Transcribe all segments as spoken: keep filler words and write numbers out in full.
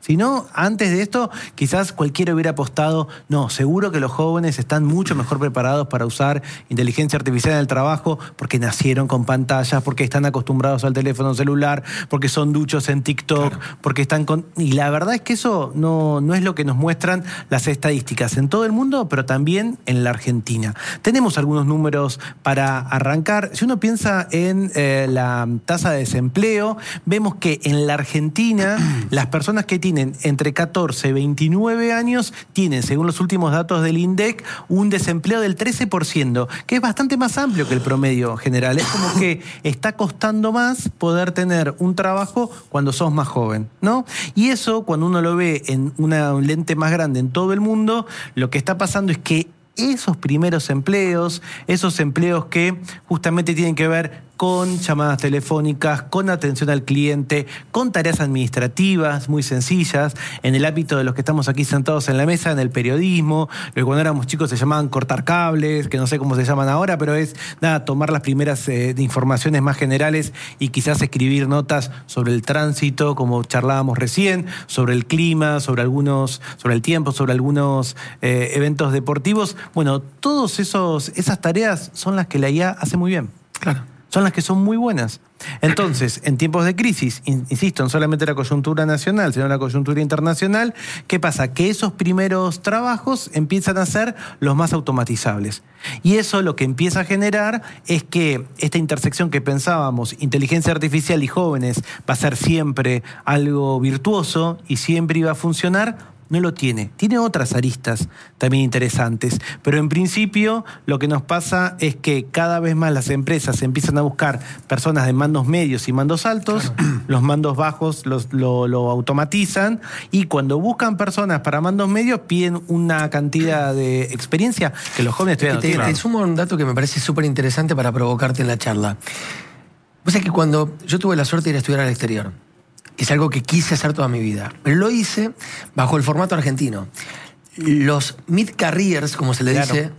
Si no, antes de esto, quizás cualquiera hubiera apostado, no, seguro que los jóvenes están mucho mejor preparados para usar inteligencia artificial en el trabajo porque nacieron con pantallas, porque están acostumbrados al teléfono celular, porque son duchos en TikTok, claro. porque están con... Y la verdad es que eso no, no es lo que nos muestran las estadísticas en todo el mundo, pero también en la Argentina. Tenemos algunos números para arrancar. Si uno piensa en eh, la tasa de desempleo, vemos que en la Argentina las personas que tienen entre catorce y veintinueve años tienen, según los últimos datos del INDEC, un desempleo del trece por ciento, que es bastante más amplio que el promedio general. Es como que está costando más poder tener un trabajo cuando sos más joven, ¿no? Y eso, cuando uno lo ve en una lente más grande en todo el mundo, lo que está pasando es que esos primeros empleos, esos empleos que justamente tienen que ver con llamadas telefónicas, con atención al cliente, con tareas administrativas muy sencillas, en el ámbito de los que estamos aquí sentados en la mesa, en el periodismo, lo que cuando éramos chicos se llamaban cortar cables, que no sé cómo se llaman ahora, pero es nada, tomar las primeras eh, informaciones más generales y quizás escribir notas sobre el tránsito, como charlábamos recién, sobre el clima, sobre algunos, sobre el tiempo, sobre algunos eh, eventos deportivos. Bueno, todos esos esas tareas son las que la I A hace muy bien. Claro. Son las que son muy buenas. Entonces, en tiempos de crisis, insisto, no solamente la coyuntura nacional, sino la coyuntura internacional, ¿qué pasa? Que esos primeros trabajos empiezan a ser los más automatizables. Y eso lo que empieza a generar es que esta intersección que pensábamos, inteligencia artificial y jóvenes, va a ser siempre algo virtuoso y siempre iba a funcionar, no lo tiene. Tiene otras aristas también interesantes. Pero en principio lo que nos pasa es que cada vez más las empresas empiezan a buscar personas de mandos medios y mandos altos. Claro. Los mandos bajos los, lo, lo automatizan. Y cuando buscan personas para mandos medios piden una cantidad de experiencia que los jóvenes todavía no te, tienen. Te sumo un dato que me parece súper interesante para provocarte en la charla. Vos sabés que cuando yo tuve la suerte de ir a estudiar al exterior, es algo que quise hacer toda mi vida, pero lo hice bajo el formato argentino. Los mid-careers, como se le claro. dice,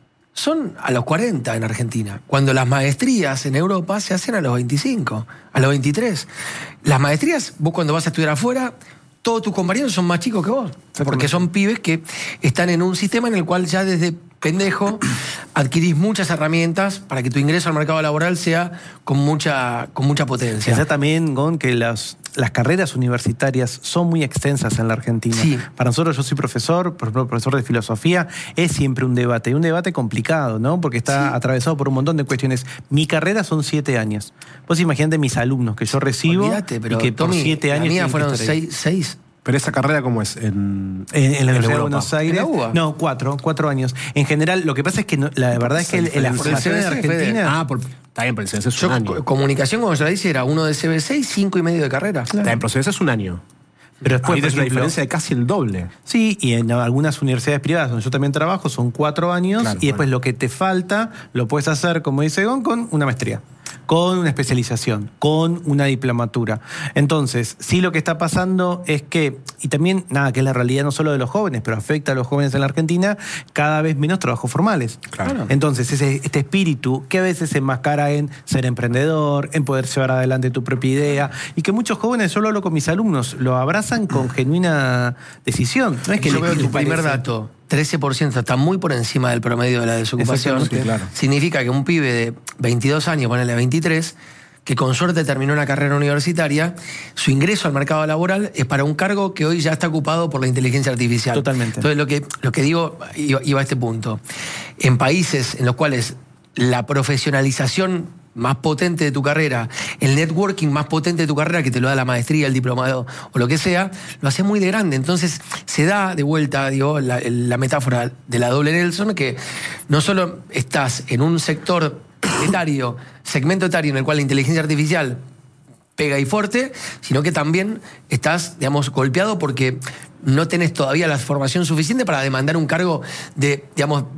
son a los cuarenta en Argentina, cuando las maestrías en Europa se hacen a los veinticinco, a los veintitrés. Las maestrías, vos cuando vas a estudiar afuera, todos tus compañeros son más chicos que vos, porque son pibes que están en un sistema en el cual ya desde pendejo adquirís muchas herramientas para que tu ingreso al mercado laboral sea con mucha, con mucha potencia. Pensá también, Gon, que las, las carreras universitarias son muy extensas en la Argentina. Sí. Para nosotros, yo soy profesor, por ejemplo, profesor de filosofía, es siempre un debate, y un debate complicado, ¿no? Porque está sí. atravesado por un montón de cuestiones. Mi carrera son siete años. Vos imaginate mis alumnos que yo recibo. Olvídate, pero y que Tommy, por siete años la mía fueron seis, seis. Pero esa carrera, ¿cómo es? En, en, en la Universidad de Europa. Buenos Aires. ¿En la U B A? No, cuatro, cuatro años. En general, lo que pasa es que no, la verdad es que el, la formación en Argentina... Ah, por, está bien, pero el C B C es yo, un año. Comunicación, como yo la hice, era uno de C B C y cinco y medio de carrera. Claro. Está bien, pero el C B C es un año. Pero después es una diferencia de casi el doble. Sí, y en algunas universidades privadas donde yo también trabajo son cuatro años claro, y después bueno. lo que te falta lo puedes hacer, como dice Gon, con una maestría, con una especialización, con una diplomatura. Entonces, sí lo que está pasando es que, y también, nada, que es la realidad no solo de los jóvenes, pero afecta a los jóvenes en la Argentina, cada vez menos trabajos formales. Claro. Entonces, ese, este espíritu que a veces se enmascara en ser emprendedor, en poder llevar adelante tu propia idea, y que muchos jóvenes, yo lo hablo con mis alumnos, lo abrazan con genuina decisión. No es que yo veo tu parece. primer dato, trece por ciento, está muy por encima del promedio de la desocupación. Sí, claro. Significa que un pibe de veintidós años, ponele veintitrés, que con suerte terminó una carrera universitaria, su ingreso al mercado laboral es para un cargo que hoy ya está ocupado por la inteligencia artificial. Totalmente. Entonces, lo que, lo que digo, iba, iba a este punto. En países en los cuales la profesionalización más potente de tu carrera, el networking más potente de tu carrera, que te lo da la maestría, el diplomado o lo que sea, lo hace muy de grande. Entonces se da de vuelta, digo, la, la metáfora de la doble Nelson, que no solo estás en un sector etario, segmento etario en el cual la inteligencia artificial pega y fuerte, sino que también estás, digamos, golpeado porque no tenés todavía la formación suficiente para demandar un cargo de, digamos,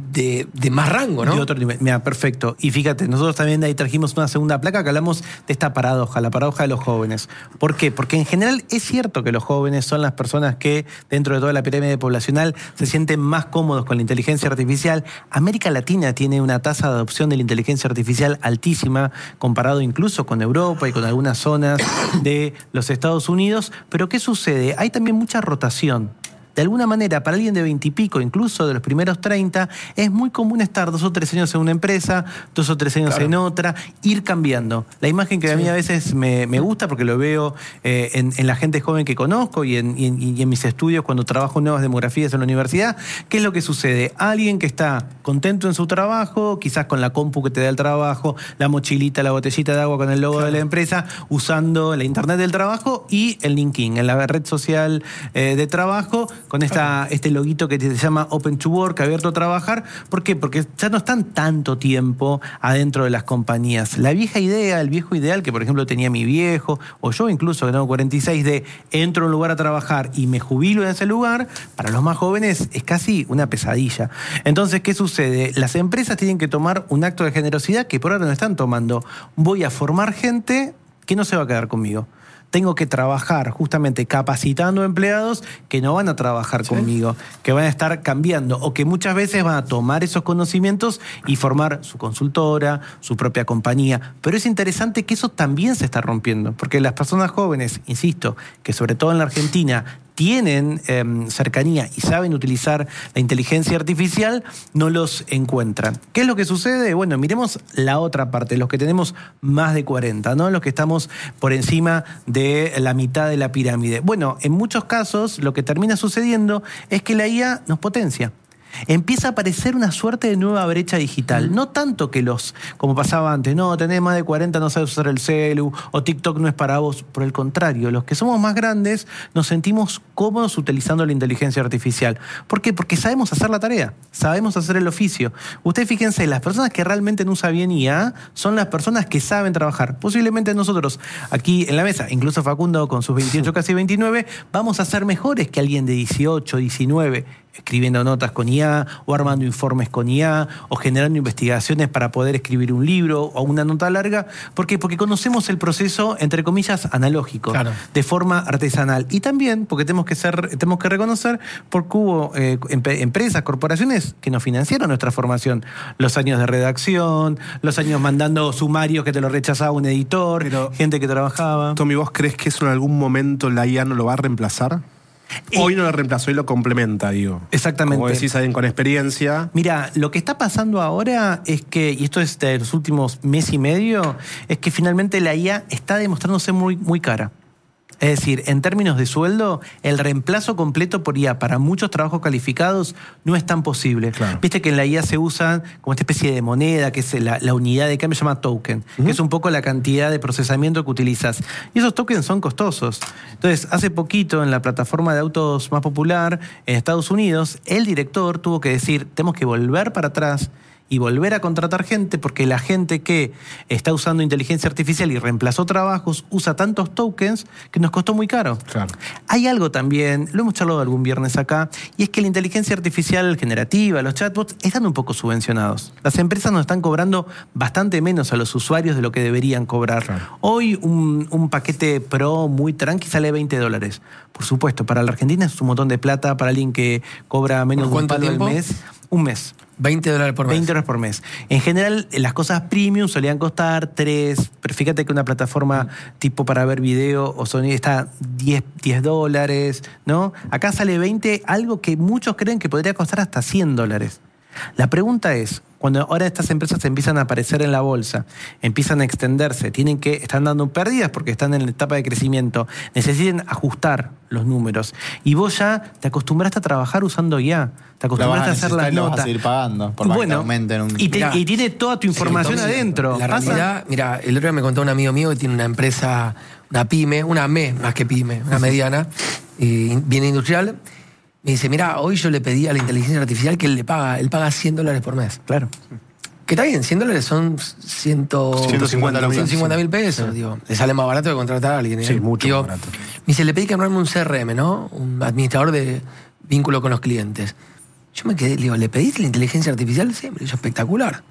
de, de más rango, ¿no? De otro nivel. Mira, perfecto. Y fíjate, nosotros también ahí trajimos una segunda placa que hablamos de esta paradoja, la paradoja de los jóvenes. ¿Por qué? Porque en general es cierto que los jóvenes son las personas que, dentro de toda la pirámide poblacional, se sienten más cómodos con la inteligencia artificial. América Latina tiene una tasa de adopción de la inteligencia artificial altísima, comparado incluso con Europa y con algunas zonas de los Estados Unidos. Pero ¿qué sucede? Hay también mucha rotación. De alguna manera, para alguien de veintipico, incluso de los primeros treinta, es muy común estar dos o tres años en una empresa, dos o tres años claro. en otra, ir cambiando. La imagen que sí. a mí a veces me, me gusta, porque lo veo eh, en, en la gente joven que conozco y en, y, en, y en mis estudios cuando trabajo en nuevas demografías en la universidad, ¿qué es lo que sucede? Alguien que está contento en su trabajo, quizás con la compu que te da el trabajo, la mochilita, la botellita de agua con el logo claro. de la empresa, usando la internet del trabajo y el LinkedIn, en la red social eh, de trabajo, con esta, este loguito que se llama Open to Work, abierto a trabajar. ¿Por qué? Porque ya no están tanto tiempo adentro de las compañías. La vieja idea, el viejo ideal que, por ejemplo, tenía mi viejo, o yo incluso, que tengo cuarenta y seis, de entro a un lugar a trabajar y me jubilo en ese lugar, para los más jóvenes es casi una pesadilla. Entonces, ¿qué sucede? Las empresas tienen que tomar un acto de generosidad que por ahora no están tomando. Voy a formar gente que no se va a quedar conmigo. Tengo que trabajar justamente capacitando empleados que no van a trabajar ¿Sí? conmigo, que van a estar cambiando o que muchas veces van a tomar esos conocimientos y formar su consultora, su propia compañía. Pero es interesante que eso también se está rompiendo, porque las personas jóvenes, insisto, que sobre todo en la Argentina tienen eh, cercanía y saben utilizar la inteligencia artificial, no los encuentran. ¿Qué es lo que sucede? Bueno, miremos la otra parte, los que tenemos más de cuarenta, ¿no? Los que estamos por encima de la mitad de la pirámide. Bueno, en muchos casos lo que termina sucediendo es que la I A nos potencia. Empieza a aparecer una suerte de nueva brecha digital. No tanto que los, como pasaba antes, no, tenés más de cuarenta, no sabes usar el celu, o TikTok no es para vos. Por el contrario, los que somos más grandes nos sentimos cómodos utilizando la inteligencia artificial. ¿Por qué? Porque sabemos hacer la tarea, sabemos hacer el oficio. Ustedes fíjense, las personas que realmente no usan bien I A son las personas que saben trabajar. Posiblemente nosotros, aquí en la mesa, incluso Facundo con sus veintiocho, casi veintinueve, vamos a ser mejores que alguien de dieciocho, diecinueve, escribiendo notas con I A, o armando informes con I A, o generando investigaciones para poder escribir un libro o una nota larga. ¿Por qué? Porque conocemos el proceso, entre comillas, analógico, claro. de forma artesanal. Y también porque tenemos que ser, tenemos que reconocer porque hubo eh, empresas, corporaciones que nos financiaron nuestra formación. Los años de redacción, los años mandando sumarios que te lo rechazaba un editor, Pero, gente que trabajaba. Tommy, ¿vos crees que eso en algún momento la I A no lo va a reemplazar? Hoy no lo reemplazó y lo complementa, digo. Exactamente. Como decís, alguien con experiencia. Mira, lo que está pasando ahora es que, y esto es de los últimos mes y medio, es que finalmente la I A está demostrándose muy, muy cara. Es decir, en términos de sueldo, el reemplazo completo por I A para muchos trabajos calificados no es tan posible. Claro. Viste que en la I A se usan como esta especie de moneda, que es la, la unidad de cambio, se llama token, uh-huh. que es un poco la cantidad de procesamiento que utilizas. Y esos tokens son costosos. Entonces, hace poquito, en la plataforma de autos más popular en Estados Unidos, el director tuvo que decir, tenemos que volver para atrás y volver a contratar gente, porque la gente que está usando inteligencia artificial y reemplazó trabajos usa tantos tokens que nos costó muy caro. Claro. Hay algo también, lo hemos charlado algún viernes acá, y es que la inteligencia artificial generativa, los chatbots, están un poco subvencionados. Las empresas nos están cobrando bastante menos a los usuarios de lo que deberían cobrar. Claro. Hoy un, un paquete pro muy tranqui sale veinte dólares. Por supuesto, para la Argentina es un montón de plata, para alguien que cobra menos de un palo al mes. Un mes. veinte dólares por mes. veinte dólares por mes. En general, las cosas premium solían costar tres, pero fíjate que una plataforma tipo para ver video o sonido está diez dólares, ¿no? Acá sale veinte, algo que muchos creen que podría costar hasta cien dólares. La pregunta es, cuando ahora estas empresas empiezan a aparecer en la bolsa, empiezan a extenderse, tienen que, están dando pérdidas porque están en la etapa de crecimiento, necesitan ajustar los números. Y vos ya te acostumbraste a trabajar usando I A, te acostumbraste a, a hacer las notas. Vas a ir pagando por bueno, que aumenten un... y, te, mirá, y tiene toda tu información sí, adentro. La realidad, mira, el otro día me contó un amigo mío que tiene una empresa, una pyme, una M E más que pyme, una mediana, y bien industrial. Me dice, mira, hoy yo le pedí a la inteligencia artificial que él le paga, él paga cien dólares por mes. Claro. Que está bien, cien dólares son ciento cincuenta mil pesos. Sí. Digo, le sale más barato que contratar a alguien. Sí, ¿eh? mucho Digo, más barato. Me dice, le pedí que armarme un C R M, ¿no? Un administrador de vínculo con los clientes. Yo me quedé, le digo, ¿le pediste la inteligencia artificial? Sí, me dijo, espectacular.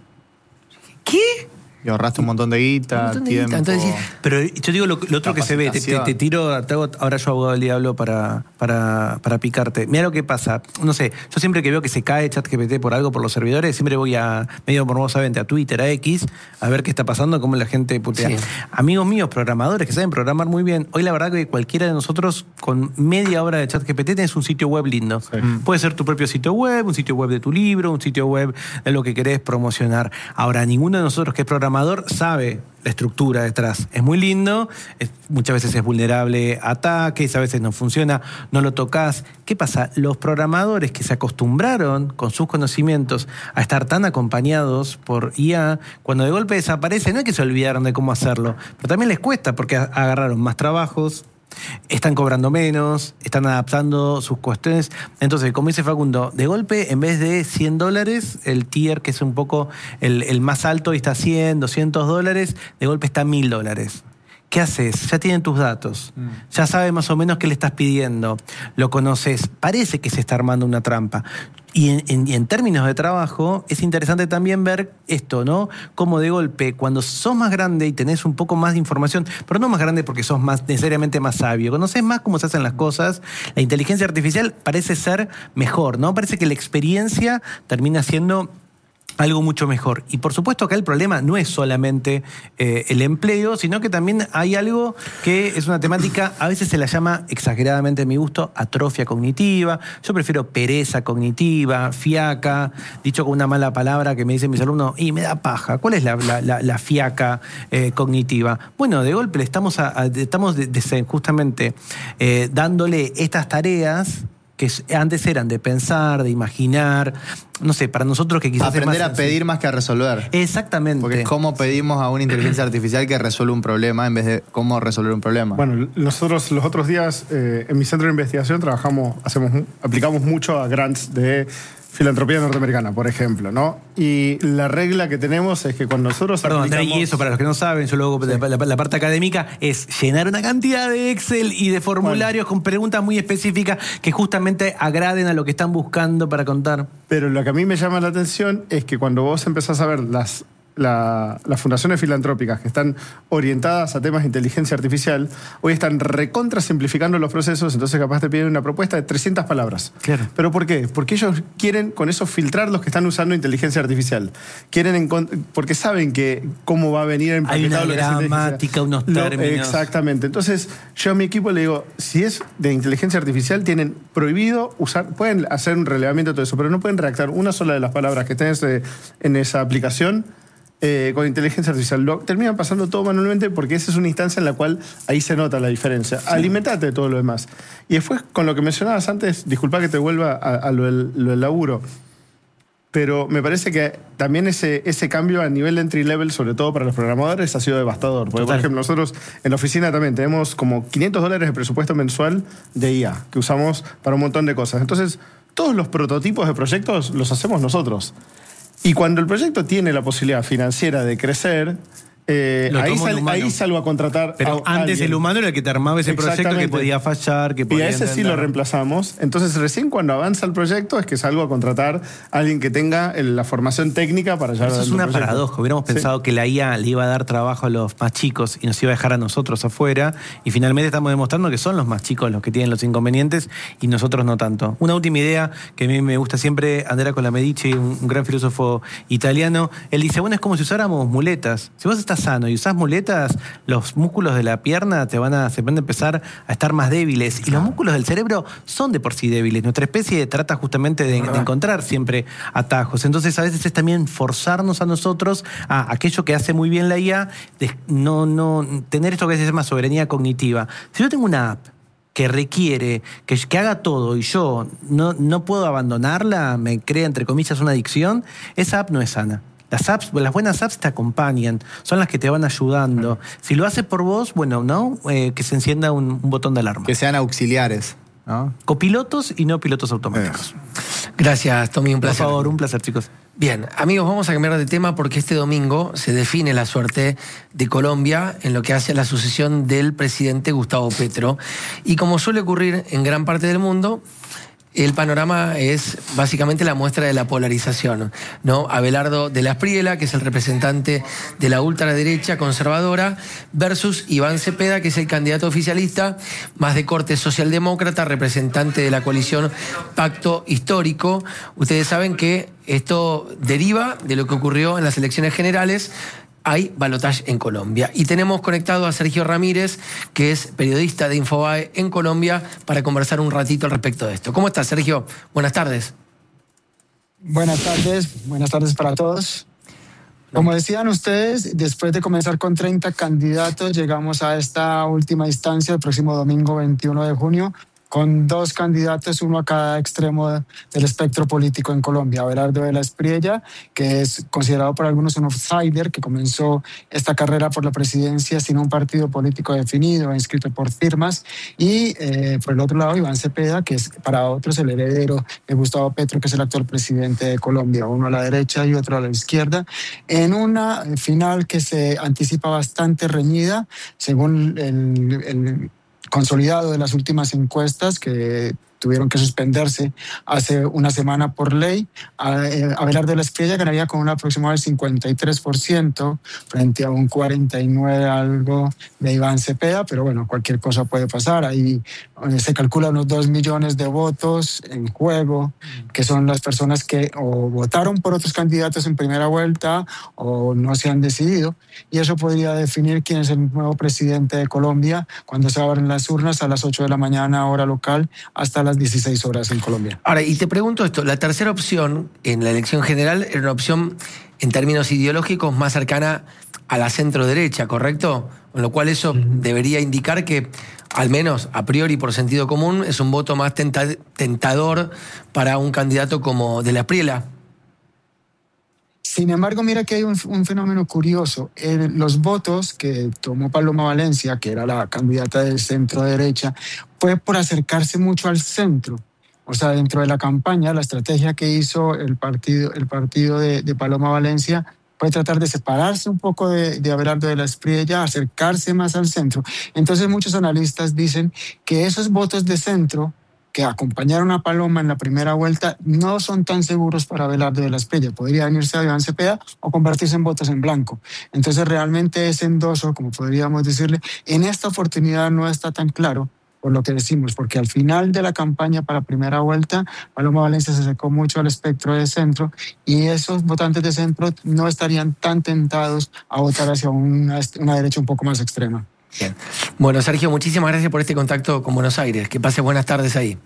¿Qué? Y ahorraste un montón de guita, Un montón de tiempo. guita, entonces, Pero yo digo lo, lo otro que se ve, te, te, te tiro, te hago ahora yo abogado del diablo para, para, para picarte. Mira lo que pasa, no sé, yo siempre que veo que se cae ChatGPT por algo, por los servidores, siempre voy a, medio morbosamente, a Twitter, a X, a ver qué está pasando, cómo la gente putea. Sí. Amigos míos, programadores que saben programar muy bien, hoy la verdad que cualquiera de nosotros con media hora de ChatGPT tenés un sitio web lindo. Sí. Puede ser tu propio sitio web, un sitio web de tu libro, un sitio web de lo que querés promocionar. Ahora, ninguno de nosotros que es programador sabe la estructura detrás. Es muy lindo, es, muchas veces es vulnerable a ataques, a veces no funciona, no lo tocas. ¿Qué pasa? Los programadores que se acostumbraron con sus conocimientos a estar tan acompañados por I A, cuando de golpe desaparece, no es que se olvidaron de cómo hacerlo, pero también les cuesta porque agarraron más trabajos, están cobrando menos, están adaptando sus cuestiones. Entonces, como dice Facundo, de golpe, en vez de cien dólares, el tier, que es un poco el, el más alto y está cien, doscientos dólares, de golpe está mil dólares. ¿Qué haces? Ya tienen tus datos. Mm. Ya sabe más o menos qué le estás pidiendo. Lo conoces. Parece que se está armando una trampa. Y en, en, en términos de trabajo, es interesante también ver esto, ¿no? Como de golpe, cuando sos más grande y tenés un poco más de información, pero no más grande porque sos más, necesariamente más sabio, conocés más cómo se hacen las cosas, la inteligencia artificial parece ser mejor, ¿no? Parece que la experiencia termina siendo algo mucho mejor. Y por supuesto acá el problema no es solamente eh, el empleo, sino que también hay algo que es una temática, a veces se la llama, exageradamente a mi gusto, atrofia cognitiva. Yo prefiero pereza cognitiva, fiaca, dicho con una mala palabra que me dicen mis alumnos, y me da paja. ¿Cuál es la, la, la, la fiaca eh, cognitiva? Bueno, de golpe le estamos, a, a, estamos de, de, justamente eh, dándole estas tareas que antes eran de pensar, de imaginar, no sé, para nosotros que quizás aprender es más a pedir más que a resolver. Exactamente. Porque es cómo pedimos a una inteligencia artificial que resuelva un problema en vez de cómo resolver un problema. Bueno, nosotros los otros días eh, en mi centro de investigación trabajamos, hacemos, aplicamos mucho a grants de filantropía norteamericana, por ejemplo, ¿no? Y la regla que tenemos es que cuando nosotros Perdón, aplicamos... y eso para los que no saben, yo luego sí. la, la, la parte académica es llenar una cantidad de Excel y de formularios bueno. con preguntas muy específicas que justamente agraden a lo que están buscando para contar. Pero lo que a mí me llama la atención es que cuando vos empezás a ver las... La, las fundaciones filantrópicas que están orientadas a temas de inteligencia artificial, hoy están recontra simplificando los procesos, entonces capaz te piden una propuesta de trescientas palabras. Claro. ¿Pero por qué? Porque ellos quieren con eso filtrar los que están usando inteligencia artificial. Quieren porque saben que cómo va a venir empaquetado lo que es gramática, unos términos. Lo, exactamente. Entonces yo a mi equipo le digo, si es de inteligencia artificial, tienen prohibido usar, pueden hacer un relevamiento de todo eso, pero no pueden redactar una sola de las palabras que estén en, ese, en esa aplicación Eh, con inteligencia artificial. Lo terminan pasando todo manualmente porque esa es una instancia en la cual ahí se nota la diferencia. Sí. Alimentate de todo lo demás. Y después, con lo que mencionabas antes, disculpa que te vuelva a, a lo, del, lo del laburo, pero me parece que también ese, ese cambio a nivel de entry level, sobre todo para los programadores, ha sido devastador. Porque, Total. por ejemplo, nosotros en la oficina también tenemos como quinientos dólares de presupuesto mensual de I A que usamos para un montón de cosas. Entonces, todos los prototipos de proyectos los hacemos nosotros. Y cuando el proyecto tiene la posibilidad financiera de crecer, eh, ahí, sal, ahí salgo a contratar Pero a antes alguien. El humano era el que te armaba ese proyecto que podía fallar, que podía Y a ese entender. sí lo reemplazamos. Entonces, recién cuando avanza el proyecto es que salgo a contratar a alguien que tenga la formación técnica para llevar Eso es una paradoja. Hubiéramos sí. pensado que la I A le iba a dar trabajo a los más chicos y nos iba a dejar a nosotros afuera. Y finalmente estamos demostrando que son los más chicos los que tienen los inconvenientes y nosotros no tanto. Una última idea que a mí me gusta siempre, Andrea Colamedici, un, un gran filósofo italiano, él dice, bueno, es como si usáramos muletas. Si vos estás sano y usás muletas, los músculos de la pierna te van a, se van a empezar a estar más débiles. Y los músculos del cerebro son de por sí débiles. Nuestra especie trata justamente de, de encontrar siempre atajos. Entonces, a veces es también forzarnos a nosotros a aquello que hace muy bien la I A, de no, no tener esto que se llama soberanía cognitiva. Si yo tengo una app que requiere que, que haga todo y yo no, no puedo abandonarla, me crea, entre comillas, una adicción, esa app no es sana. Las apps, las buenas apps te acompañan, son las que te van ayudando. Si lo hace por vos, bueno, ¿no? Eh, que se encienda un, un botón de alarma. Que sean auxiliares, ¿no? Copilotos y no pilotos automáticos. Gracias, Tommy, un placer. Por favor, un placer, chicos. Bien, amigos, vamos a cambiar de tema porque este domingo se define la suerte de Colombia en lo que hace a la sucesión del presidente Gustavo Petro. Y como suele ocurrir en gran parte del mundo, el panorama es básicamente la muestra de la polarización, ¿no? Abelardo de la Espriella, que es el representante de la ultraderecha conservadora, versus Iván Cepeda, que es el candidato oficialista, más de corte socialdemócrata, representante de la coalición Pacto Histórico. Ustedes saben que esto deriva de lo que ocurrió en las elecciones generales. Hay balotaje en Colombia. Y tenemos conectado a Sergio Ramírez, que es periodista de Infobae en Colombia, para conversar un ratito al respecto de esto. ¿Cómo estás, Sergio? Buenas tardes. Buenas tardes, buenas tardes para todos. Como decían ustedes, después de comenzar con treinta candidatos, llegamos a esta última instancia el próximo domingo veintiuno de junio, con dos candidatos, uno a cada extremo del espectro político en Colombia. Abelardo de la Espriella, que es considerado por algunos un outsider, que comenzó esta carrera por la presidencia sin un partido político definido, inscrito por firmas, y eh, por el otro lado Iván Cepeda, que es para otros el heredero de Gustavo Petro, que es el actual presidente de Colombia, uno a la derecha y otro a la izquierda, en una final que se anticipa bastante reñida, según el, el consolidado de las últimas encuestas que tuvieron que suspenderse hace una semana por ley. Abelardo de la Espriella ganaría con un aproximado del cincuenta y tres por ciento frente a un cuarenta y nueve por ciento algo de Iván Cepeda, pero bueno, cualquier cosa puede pasar. Ahí se calcula unos dos millones de votos en juego, que son las personas que o votaron por otros candidatos en primera vuelta o no se han decidido, y eso podría definir quién es el nuevo presidente de Colombia cuando se abren las urnas a las ocho de la mañana hora local hasta las dieciséis horas en Colombia. Ahora, y te pregunto esto, la tercera opción en la elección general era una opción en términos ideológicos más cercana a la centro-derecha, ¿correcto? Con lo cual eso uh-huh. debería indicar que, al menos a priori por sentido común, es un voto más tenta- tentador para un candidato como de la Espriella. Sin embargo, mira que hay un, un fenómeno curioso. Eh, los votos que tomó Paloma Valencia, que era la candidata del centro-derecha, fue por acercarse mucho al centro. O sea, dentro de la campaña, la estrategia que hizo el partido, el partido de, de Paloma Valencia fue tratar de separarse un poco de, de Abelardo de la Espriella, acercarse más al centro. Entonces, muchos analistas dicen que esos votos de centro que acompañaron a Paloma en la primera vuelta no son tan seguros para Abelardo de la Espriella. Podría venirse a Iván Cepeda o convertirse en votos en blanco. Entonces realmente ese endoso, como podríamos decirle, en esta oportunidad no está tan claro, por lo que decimos, porque al final de la campaña para primera vuelta, Paloma Valencia se acercó mucho al espectro de centro y esos votantes de centro no estarían tan tentados a votar hacia una, una derecha un poco más extrema. Bien. Bueno, Sergio, muchísimas gracias por este contacto con Buenos Aires. Que pase buenas tardes ahí.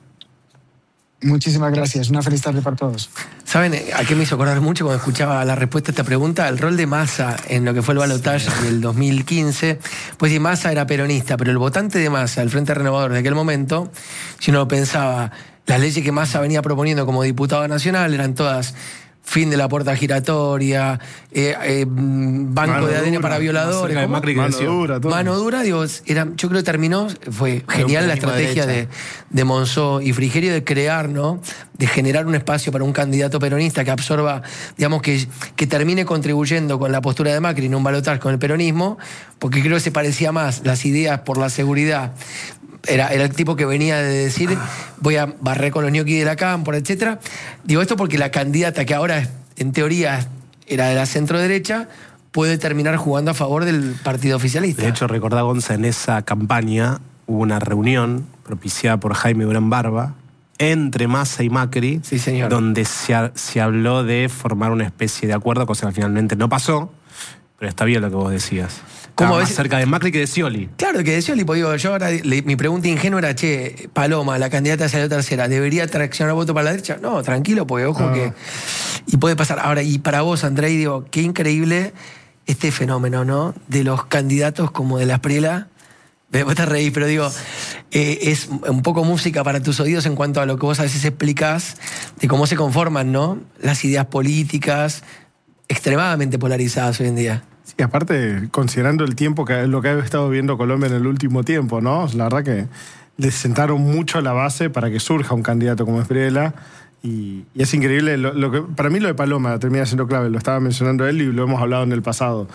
Muchísimas gracias. Una feliz tarde para todos. ¿Saben a qué me hizo acordar mucho cuando escuchaba la respuesta a esta pregunta? El rol de Massa en lo que fue el balotaje del dos mil quince. Pues sí, Massa era peronista, pero el votante de Massa, el Frente Renovador de aquel momento, si uno lo pensaba, las leyes que Massa venía proponiendo como diputado nacional eran todas fin de la puerta giratoria, eh, eh, banco mano de A D N dura, para violadores. de Macri Mano creció. dura, todo. Mano dura, digo, era, yo creo que terminó, fue genial la estrategia de, de Monzó y Frigerio de crear, ¿no? De generar un espacio para un candidato peronista que absorba, digamos, que, que termine contribuyendo con la postura de Macri en un balotaje con el peronismo, porque creo que se parecía más las ideas por la seguridad. Era, era el tipo que venía de decir voy a barrer con los ñoquis de la cámpora, etcétera. Digo esto porque la candidata que ahora en teoría era de la centro derecha puede terminar jugando a favor del partido oficialista. De hecho, recordá, Gonza, en esa campaña hubo una reunión propiciada por Jaime Durán Barba entre Massa y Macri, sí, señor, donde se, ha, se habló de formar una especie de acuerdo, cosa que finalmente no pasó, pero está bien lo que vos decías. Estaba más cerca de Macri que de Scioli. Claro que de Scioli, pues digo, yo ahora le, mi pregunta ingenua era, che, Paloma, la candidata salió tercera, ¿debería traccionar voto para la derecha? No, tranquilo, porque ojo ah. que... Y puede pasar. Ahora, y para vos, Andrei, digo, qué increíble este fenómeno, ¿no? De los candidatos como de la Espriella. Vos te reís, pero digo, eh, es un poco música para tus oídos en cuanto a lo que vos a veces explicás de cómo se conforman, ¿no? Las ideas políticas extremadamente polarizadas hoy en día. Sí, aparte, considerando el tiempo que lo que ha estado viendo Colombia en el último tiempo, ¿no? La verdad que le sentaron mucho la base para que surja un candidato como Espriella. Y, y es increíble, lo, lo que, para mí lo de Paloma termina siendo clave, lo estaba mencionando él y lo hemos hablado en el pasado.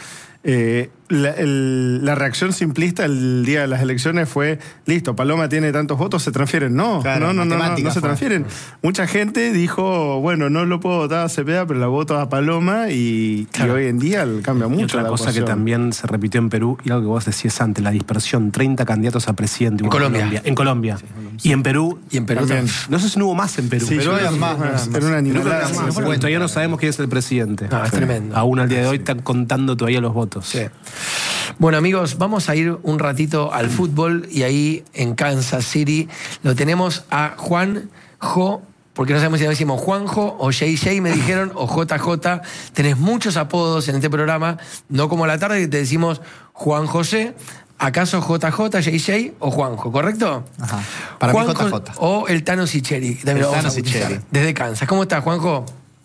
Eh, la, el, la reacción simplista el día de las elecciones fue, listo, Paloma tiene tantos votos, se transfieren. No, claro, no, no, no, no, no se fue. transfieren. Mucha gente dijo, bueno, no lo puedo votar a Cepeda, pero la voto a Paloma y, claro. y hoy en día cambia mucho. Y otra la cosa ecuación. que también se repitió en Perú, y algo que vos decías antes, la dispersión, treinta candidatos a presidente. En Colombia. Colombia. En Colombia. Sí, y en Perú. Y en Perú también. No sé si no hubo más en Perú. Sí, Perú había más, era, más, era una animalada. Creo que más, porque todavía no sabemos quién es el presidente. No, es tremendo. Aún al día de hoy están contando todavía los votos. Sí. Bueno, amigos, vamos a ir un ratito al fútbol y ahí en Kansas City lo tenemos a Juan Jo, porque no sabemos si decimos Juanjo o J J, me dijeron, o J J. Tenés muchos apodos en este programa, no como la tarde que te decimos Juan José. ¿Acaso J J, J J o Juanjo, correcto? Ajá. Para Juanjo, mí J J. O el Tano Sicheri. También El lo vamos Tano a utilizar. Sicheri. Desde Kansas. ¿Cómo estás, Juanjo?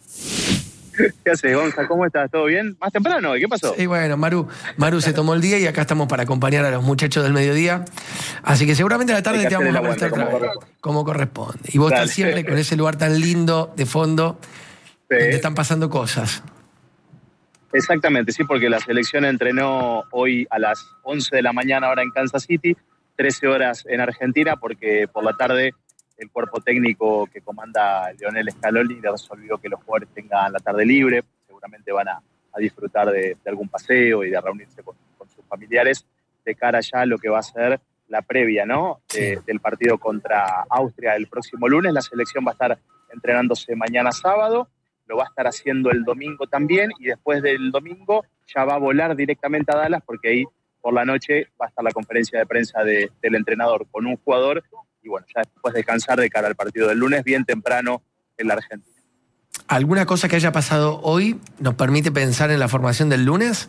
¿Qué haces, Gonza? ¿Cómo estás? ¿Todo bien? ¿Más temprano? ¿Qué pasó? Sí, bueno, Maru, Maru se tomó el día y acá estamos para acompañar a los muchachos del mediodía. Así que seguramente a la tarde te vamos a prestar otra vez, como corresponde. Y vos Dale. estás siempre con ese lugar tan lindo de fondo, Sí. donde están pasando cosas. Exactamente, sí, porque la selección entrenó hoy a las once de la mañana ahora en Kansas City, trece horas en Argentina, porque por la tarde el cuerpo técnico que comanda Lionel Scaloni resolvió que los jugadores tengan la tarde libre, seguramente van a, a disfrutar de, de algún paseo y de reunirse con, con sus familiares de cara ya a lo que va a ser la previa, ¿no? Sí. Eh, del partido contra Austria el próximo lunes. La selección va a estar entrenándose mañana sábado, lo va a estar haciendo el domingo también, y después del domingo ya va a volar directamente a Dallas, porque ahí por la noche va a estar la conferencia de prensa de, del entrenador con un jugador, y bueno, ya después descansar de cara al partido del lunes, bien temprano en la Argentina. ¿Alguna cosa que haya pasado hoy nos permite pensar en la formación del lunes?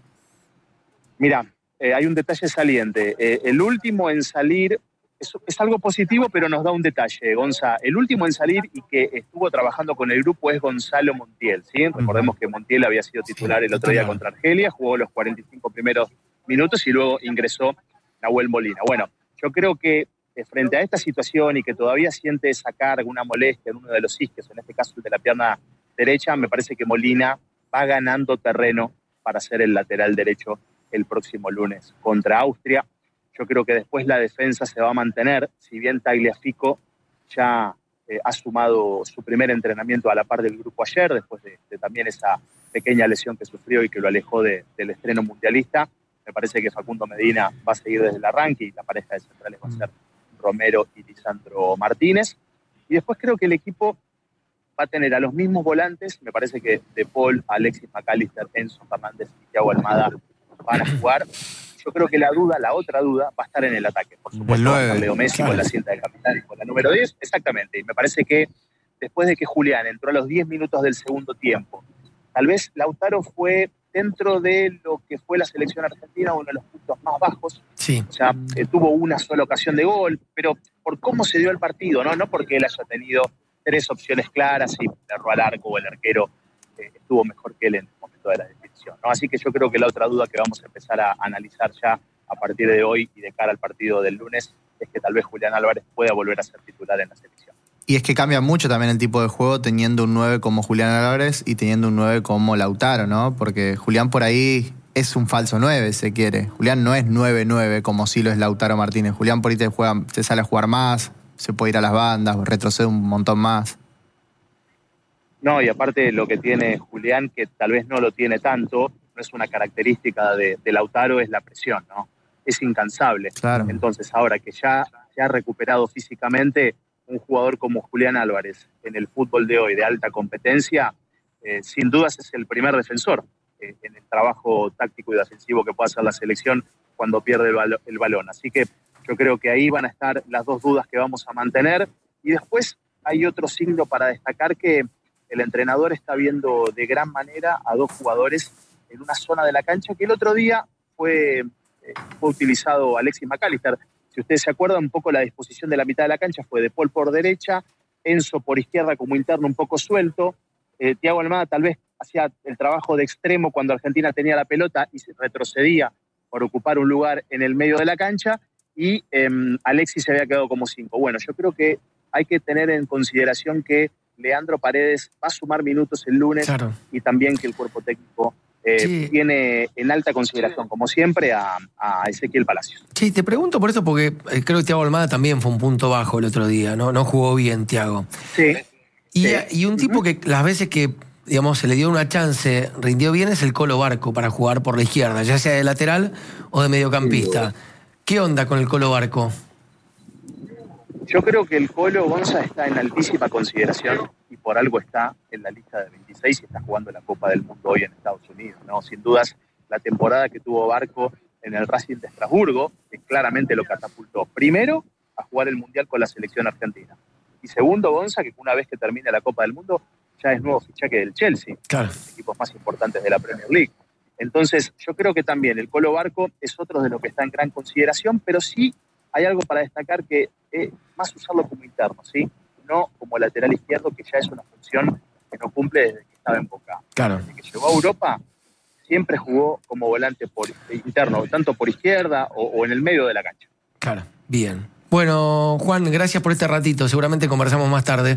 Mira, eh, hay un detalle saliente. Eh, el último en salir es, es algo positivo, pero nos da un detalle, Gonza. El último en salir y que estuvo trabajando con el grupo es Gonzalo Montiel, ¿sí? Recordemos que Montiel había sido titular el otro día contra Argelia, jugó los cuarenta y cinco primeros minutos y luego ingresó Nahuel Molina. Bueno, yo creo que eh, frente a esta situación y que todavía siente esa carga, una molestia en uno de los isquios, en este caso el de la pierna derecha, me parece que Molina va ganando terreno para ser el lateral derecho el próximo lunes contra Austria. Yo creo que después la defensa se va a mantener, si bien Tagliafico ya eh, ha sumado su primer entrenamiento a la par del grupo ayer, después de, de también esa pequeña lesión que sufrió y que lo alejó de, del estreno mundialista. Me parece que Facundo Medina va a seguir desde el arranque y la pareja de centrales va a ser Romero y Lisandro Martínez. Y después creo que el equipo va a tener a los mismos volantes. Me parece que De Paul, Alexis McAllister, Enzo Fernández y Thiago Almada van a jugar. Yo creo que la duda, la otra duda, va a estar en el ataque. Por supuesto, va a estar Leo Messi claro. con la cinta del capitán y con la número diez. Exactamente. Y me parece que después de que Julián entró a los diez minutos del segundo tiempo, tal vez Lautaro fue, dentro de lo que fue la selección argentina, uno de los puntos más bajos. Sí. O sea, eh, tuvo una sola ocasión de gol, pero por cómo se dio el partido, ¿no? No porque él haya tenido tres opciones claras y erró al arco o el arquero eh, estuvo mejor que él en el momento de la definición, ¿no? Así que yo creo que la otra duda que vamos a empezar a analizar ya a partir de hoy y de cara al partido del lunes es que tal vez Julián Álvarez pueda volver a ser titular en la selección. Y es que cambia mucho también el tipo de juego teniendo un nueve como Julián Álvarez y teniendo un nueve como Lautaro, ¿no? Porque Julián por ahí es un falso nueve, se quiere. Julián no es nueve nueve como sí lo es Lautaro Martínez. Julián por ahí te, juega, te sale a jugar más, se puede ir a las bandas, retrocede un montón más. No, y aparte lo que tiene Julián, que tal vez no lo tiene tanto, no es una característica de, de Lautaro, es la presión, ¿no? Es incansable. Claro. Entonces ahora que ya se ha recuperado físicamente, un jugador como Julián Álvarez en el fútbol de hoy de alta competencia, eh, sin dudas es el primer defensor eh, en el trabajo táctico y defensivo que puede hacer la selección cuando pierde el, balo- el balón. Así que yo creo que ahí van a estar las dos dudas que vamos a mantener. Y después hay otro signo para destacar, que el entrenador está viendo de gran manera a dos jugadores en una zona de la cancha que el otro día fue, eh, fue utilizado Alexis McAllister. Si ustedes se acuerdan, un poco la disposición de la mitad de la cancha fue De Paul por derecha, Enzo por izquierda como interno un poco suelto, eh, Thiago Almada tal vez hacía el trabajo de extremo cuando Argentina tenía la pelota y se retrocedía por ocupar un lugar en el medio de la cancha, y eh, Alexis se había quedado como cinco. Bueno, yo creo que hay que tener en consideración que Leandro Paredes va a sumar minutos el lunes, claro. Y también que el cuerpo técnico eh, sí. tiene en alta consideración, como siempre, a, a Ezequiel Palacios. Sí, te pregunto por esto porque eh, creo que Thiago Almada también fue un punto bajo el otro día, ¿no? No jugó bien, Thiago. Sí. Y, sí. y un tipo que las veces que, digamos, se le dio una chance, rindió bien, es el Colo Barco para jugar por la izquierda, ya sea de lateral o de mediocampista. ¿Qué onda con el Colo Barco? Yo creo que el Colo Gonza está en altísima consideración y por algo está en la lista de veintiséis y está jugando la Copa del Mundo hoy en Estados Unidos, ¿no? Sin dudas, la temporada que tuvo Barco en el Racing de Estrasburgo, que claramente lo catapultó. Primero, a jugar el Mundial con la selección argentina. Y segundo, Gonza, que una vez que termine la Copa del Mundo, ya es nuevo fichaje del Chelsea, claro. Los equipos más importantes de la Premier League. Entonces, yo creo que también el Colo Barco es otro de los que está en gran consideración, pero sí hay algo para destacar que es más usarlo como interno, ¿sí? No como lateral izquierdo, que ya es una función que no cumple desde que estaba en Boca. Claro. Desde que llegó a Europa, siempre jugó como volante por, interno, tanto por izquierda o, o en el medio de la cancha. Claro, bien. Bueno, Juan, gracias por este ratito. Seguramente conversamos más tarde.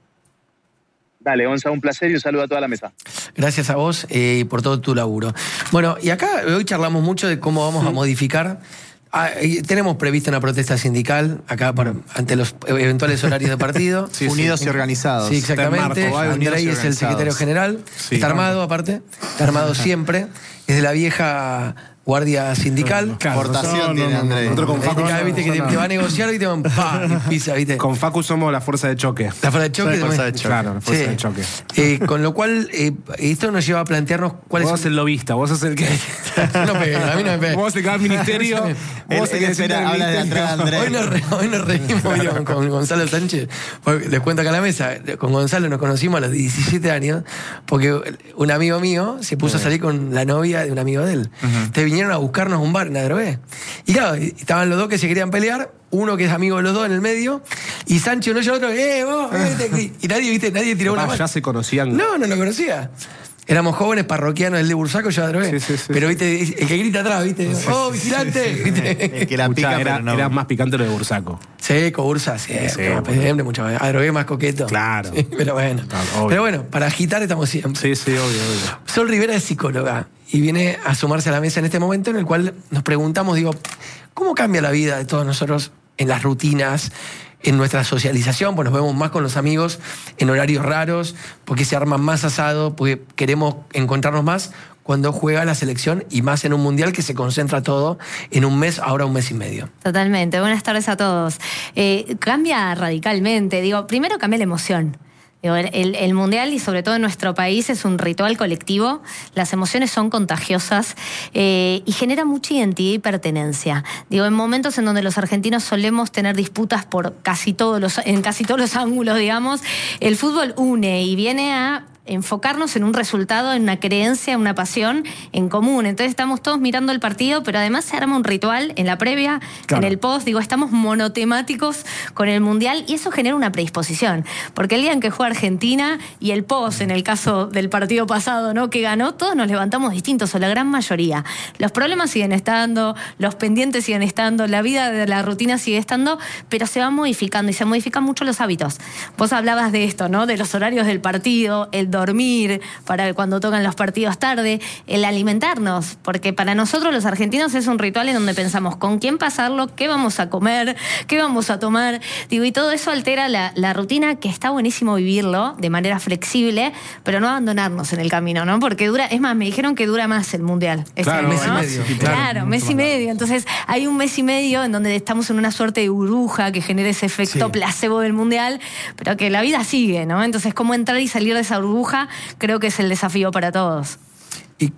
Dale, Gonzalo, un placer y un saludo a toda la mesa. Gracias a vos y eh, por todo tu laburo. Bueno, y acá hoy charlamos mucho de cómo vamos a modificar. Ah, tenemos prevista una protesta sindical acá por, ante los eventuales horarios de partido. Sí, unidos sí. y organizados. Sí, exactamente. Andrei es el secretario general. Sí, está armado, no. aparte. Está armado siempre. Es de la vieja guardia sindical. Claro, Portación no, tiene no, no, Andrei. Nosotros con Facu, no, viste, que te, te va a negociar y te van pa, y pisa, ¿viste? Con Facu somos la fuerza de choque. La fuerza de choque. La fuerza de choque. Claro, la fuerza sí. de choque. Eh, con lo cual, eh, esto nos lleva a plantearnos cuáles son... Vos sos el lobista, vos sos el que... no pegué, a mí no me pegué. Vos te quedás al ministerio, vos te quedás al habla de atrás, Andrés. Hoy nos, re, hoy nos reímos claro. con Gonzalo Sánchez. Les cuento acá en la mesa, con Gonzalo nos conocimos a los diecisiete años, porque un amigo mío se puso sí. a salir con la novia de un amigo de él. Uh-huh. Te vinieron a buscarnos un bar en la drogué. Y claro, estaban los dos que se querían pelear, uno que es amigo de los dos en el medio, y Sancho no y el otro, ¡eh, vos! Vete. Y nadie, ¿viste? Nadie tiró una mano. ¿Ya se conocían? No, no lo conocía. Éramos jóvenes parroquianos, el de Bursaco, yo la drogué. Sí, sí, sí. Pero, ¿viste? El que grita atrás, ¿viste? Sí, ¡oh, vigilante! Sí, sí. El que la pica, era, pero no. Era más picante lo de Bursaco. Sí, con Bursa, sí. sí, siempre, mucho más. A drogué más coqueto. Claro. Sí, pero bueno. Claro, pero bueno, para agitar estamos siempre. Sí, sí, obvio, obvio. Sol Rivera es psicóloga y viene a sumarse a la mesa en este momento en el cual nos preguntamos, digo, ¿cómo cambia la vida de todos nosotros en las rutinas, en nuestra socialización? Pues nos vemos más con los amigos en horarios raros, porque se arman más asado, porque queremos encontrarnos más cuando juega la selección y más en un mundial que se concentra todo en un mes, ahora un mes y medio. Totalmente. Buenas tardes a todos. Eh, cambia radicalmente. Digo, primero cambia la emoción. El, el, el mundial y sobre todo en nuestro país es un ritual colectivo, las emociones son contagiosas eh, y genera mucha identidad y pertenencia. Digo, en momentos en donde los argentinos solemos tener disputas por casi todos los, en casi todos los ángulos, digamos, el fútbol une y viene a enfocarnos en un resultado, en una creencia, en una pasión en común. Entonces estamos todos mirando el partido, pero además se arma un ritual en la previa, claro. en el post. Digo, estamos monotemáticos con el Mundial y eso genera una predisposición. Porque el día en que juega Argentina y el post, en el caso del partido pasado, ¿no?, que ganó, todos nos levantamos distintos, o la gran mayoría. Los problemas siguen estando, los pendientes siguen estando, la vida de la rutina sigue estando, pero se va modificando y se modifican mucho los hábitos. Vos hablabas de esto, ¿no?, de los horarios del partido, el dormir para cuando tocan los partidos tarde, el alimentarnos, porque para nosotros los argentinos es un ritual en donde pensamos con quién pasarlo, qué vamos a comer, qué vamos a tomar, digo, y todo eso altera la, la rutina, que está buenísimo vivirlo de manera flexible, pero no abandonarnos en el camino, ¿no? Porque dura, es más, me dijeron que dura más el Mundial. Claro, mes y medio. Sí, claro, claro mes y medio. Entonces hay un mes y medio en donde estamos en una suerte de burbuja que genera ese efecto sí. placebo del Mundial, pero que la vida sigue, ¿no? Entonces, cómo entrar y salir de esa burbuja creo que es el desafío para todos. Y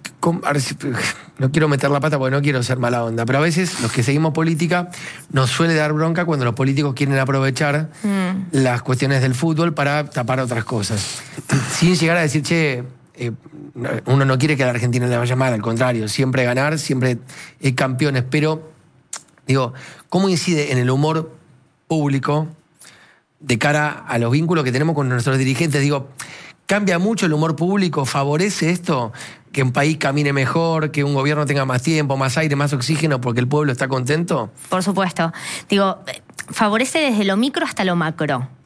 no quiero meter la pata porque no quiero ser mala onda, pero a veces los que seguimos política nos suele dar bronca cuando los políticos quieren aprovechar mm. las cuestiones del fútbol para tapar otras cosas. Sin llegar a decir, che, eh, uno no quiere que a la Argentina le vaya mal, al contrario, siempre ganar, siempre eh, campeones, pero digo, ¿cómo incide en el humor público de cara a los vínculos que tenemos con nuestros dirigentes? Digo, ¿cambia mucho el humor público? ¿Favorece esto? ¿Que un país camine mejor? ¿Que un gobierno tenga más tiempo, más aire, más oxígeno porque el pueblo está contento? Por supuesto. Digo, favorece desde lo micro hasta lo macro.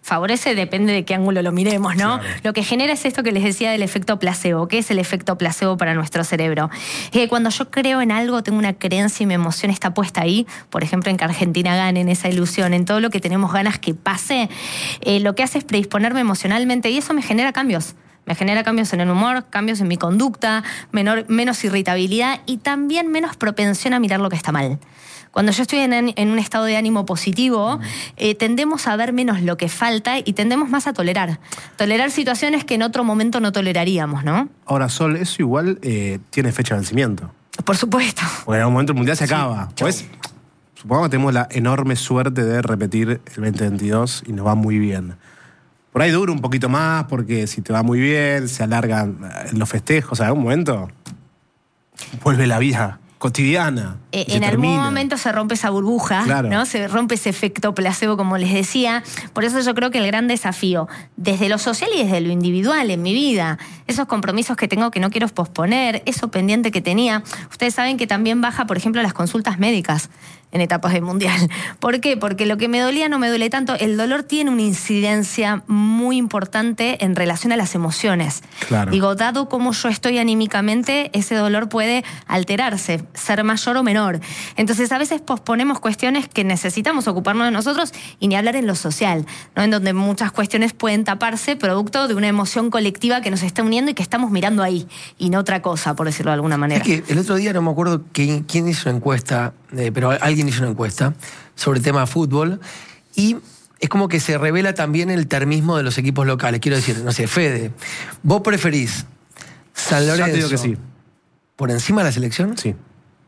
favorece, depende de qué ángulo lo miremos, ¿no? Claro. Lo que genera es esto que les decía del efecto placebo. ¿Qué es el efecto placebo para nuestro cerebro? Es que cuando yo creo en algo, tengo una creencia y mi emoción está puesta ahí, por ejemplo, en que Argentina gane, en esa ilusión, en todo lo que tenemos ganas que pase, eh, lo que hace es predisponerme emocionalmente y eso me genera cambios. Me genera cambios en el humor, cambios en mi conducta, menor, menos irritabilidad y también menos propensión a mirar lo que está mal. Cuando yo estoy en, en un estado de ánimo positivo, eh, tendemos a ver menos lo que falta y tendemos más a tolerar. Tolerar situaciones que en otro momento no toleraríamos, ¿no? Ahora, Sol, eso igual eh, tiene fecha de vencimiento. Por supuesto. Porque en algún momento el Mundial se acaba. Sí, pues, supongamos que tenemos la enorme suerte de repetir el veinte veintidós y nos va muy bien. Por ahí dura un poquito más porque si te va muy bien, se alargan los festejos. O sea, en algún momento vuelve la vida cotidiana. Eh, en algún momento se rompe esa burbuja, claro. ¿no? Se rompe ese efecto placebo, como les decía. Por eso yo creo que el gran desafío, desde lo social y desde lo individual en mi vida, esos compromisos que tengo que no quiero posponer, eso pendiente que tenía. Ustedes saben que también baja, por ejemplo, las consultas médicas en etapas del Mundial. ¿Por qué? Porque lo que me dolía no me duele tanto. El dolor tiene una incidencia muy importante en relación a las emociones. Claro. Digo, dado cómo yo estoy anímicamente, ese dolor puede alterarse, ser mayor o menor. Entonces, a veces posponemos cuestiones que necesitamos ocuparnos de nosotros y ni hablar en lo social, ¿no? En donde muchas cuestiones pueden taparse producto de una emoción colectiva que nos está uniendo y que estamos mirando ahí, y no otra cosa, por decirlo de alguna manera. Es que el otro día no me acuerdo quién, quién hizo una encuesta, eh, pero alguien hizo una encuesta sobre el tema de fútbol y es como que se revela también el termismo de los equipos locales. Quiero decir, no sé, Fede, ¿vos preferís San Lorenzo Ya te digo que sí. por encima de la selección? Sí.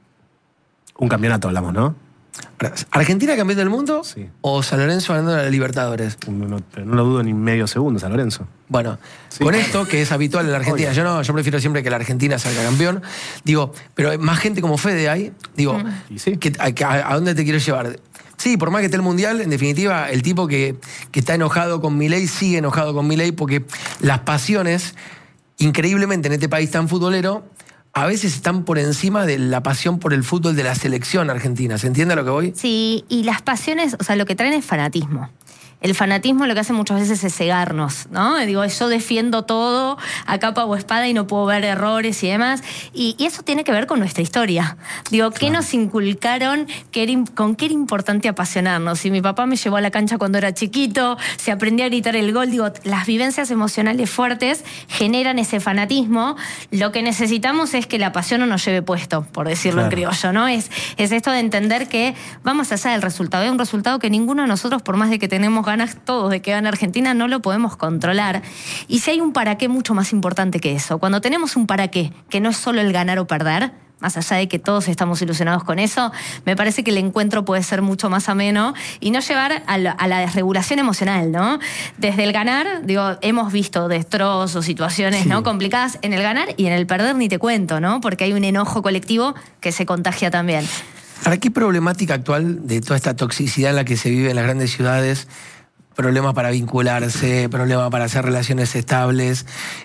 Un campeonato hablamos, ¿no? ¿Argentina campeón del mundo? Sí. ¿O San Lorenzo ganando la Libertadores? No, no, no lo dudo ni medio segundo, San Lorenzo. Bueno, sí. Con esto, que es habitual en la Argentina, yo no, yo prefiero siempre que la Argentina salga campeón. Digo, pero más gente como Fede hay, digo, mm. sí. que, a, ¿a dónde te quiero llevar? Sí, por más que esté el Mundial, en definitiva, el tipo que, que está enojado con Milei sigue enojado con Milei porque las pasiones, increíblemente en este país tan futbolero, a veces están por encima de la pasión por el fútbol de la selección argentina. ¿Se entiende a lo que voy? Sí, y las pasiones, o sea, lo que traen es fanatismo. El fanatismo lo que hace muchas veces es cegarnos, ¿no? Digo, yo defiendo todo a capa o espada y no puedo ver errores y demás. Y, y eso tiene que ver con nuestra historia. Digo, ¿qué claro. nos inculcaron? Qué era, ¿Con qué era importante apasionarnos? Si mi papá me llevó a la cancha cuando era chiquito, se aprendía a gritar el gol. Digo, las vivencias emocionales fuertes generan ese fanatismo. Lo que necesitamos es que la pasión no nos lleve puesto, por decirlo claro. en criollo, ¿no? Es, es esto de entender que vamos allá del resultado. Es un resultado que ninguno de nosotros, por más de que tenemos ganas todos de que gane Argentina, no lo podemos controlar. Y si hay un para qué mucho más importante que eso, cuando tenemos un para qué, que no es solo el ganar o perder, más allá de que todos estamos ilusionados con eso, me parece que el encuentro puede ser mucho más ameno y no llevar a la, a la desregulación emocional, ¿no? Desde el ganar, digo, hemos visto destrozos, situaciones sí. ¿no? complicadas en el ganar y en el perder ni te cuento, ¿no? Porque hay un enojo colectivo que se contagia también. Ahora, ¿qué problemática actual de toda esta toxicidad en la que se vive en las grandes ciudades? Problemas para vincularse, problemas para hacer relaciones estables,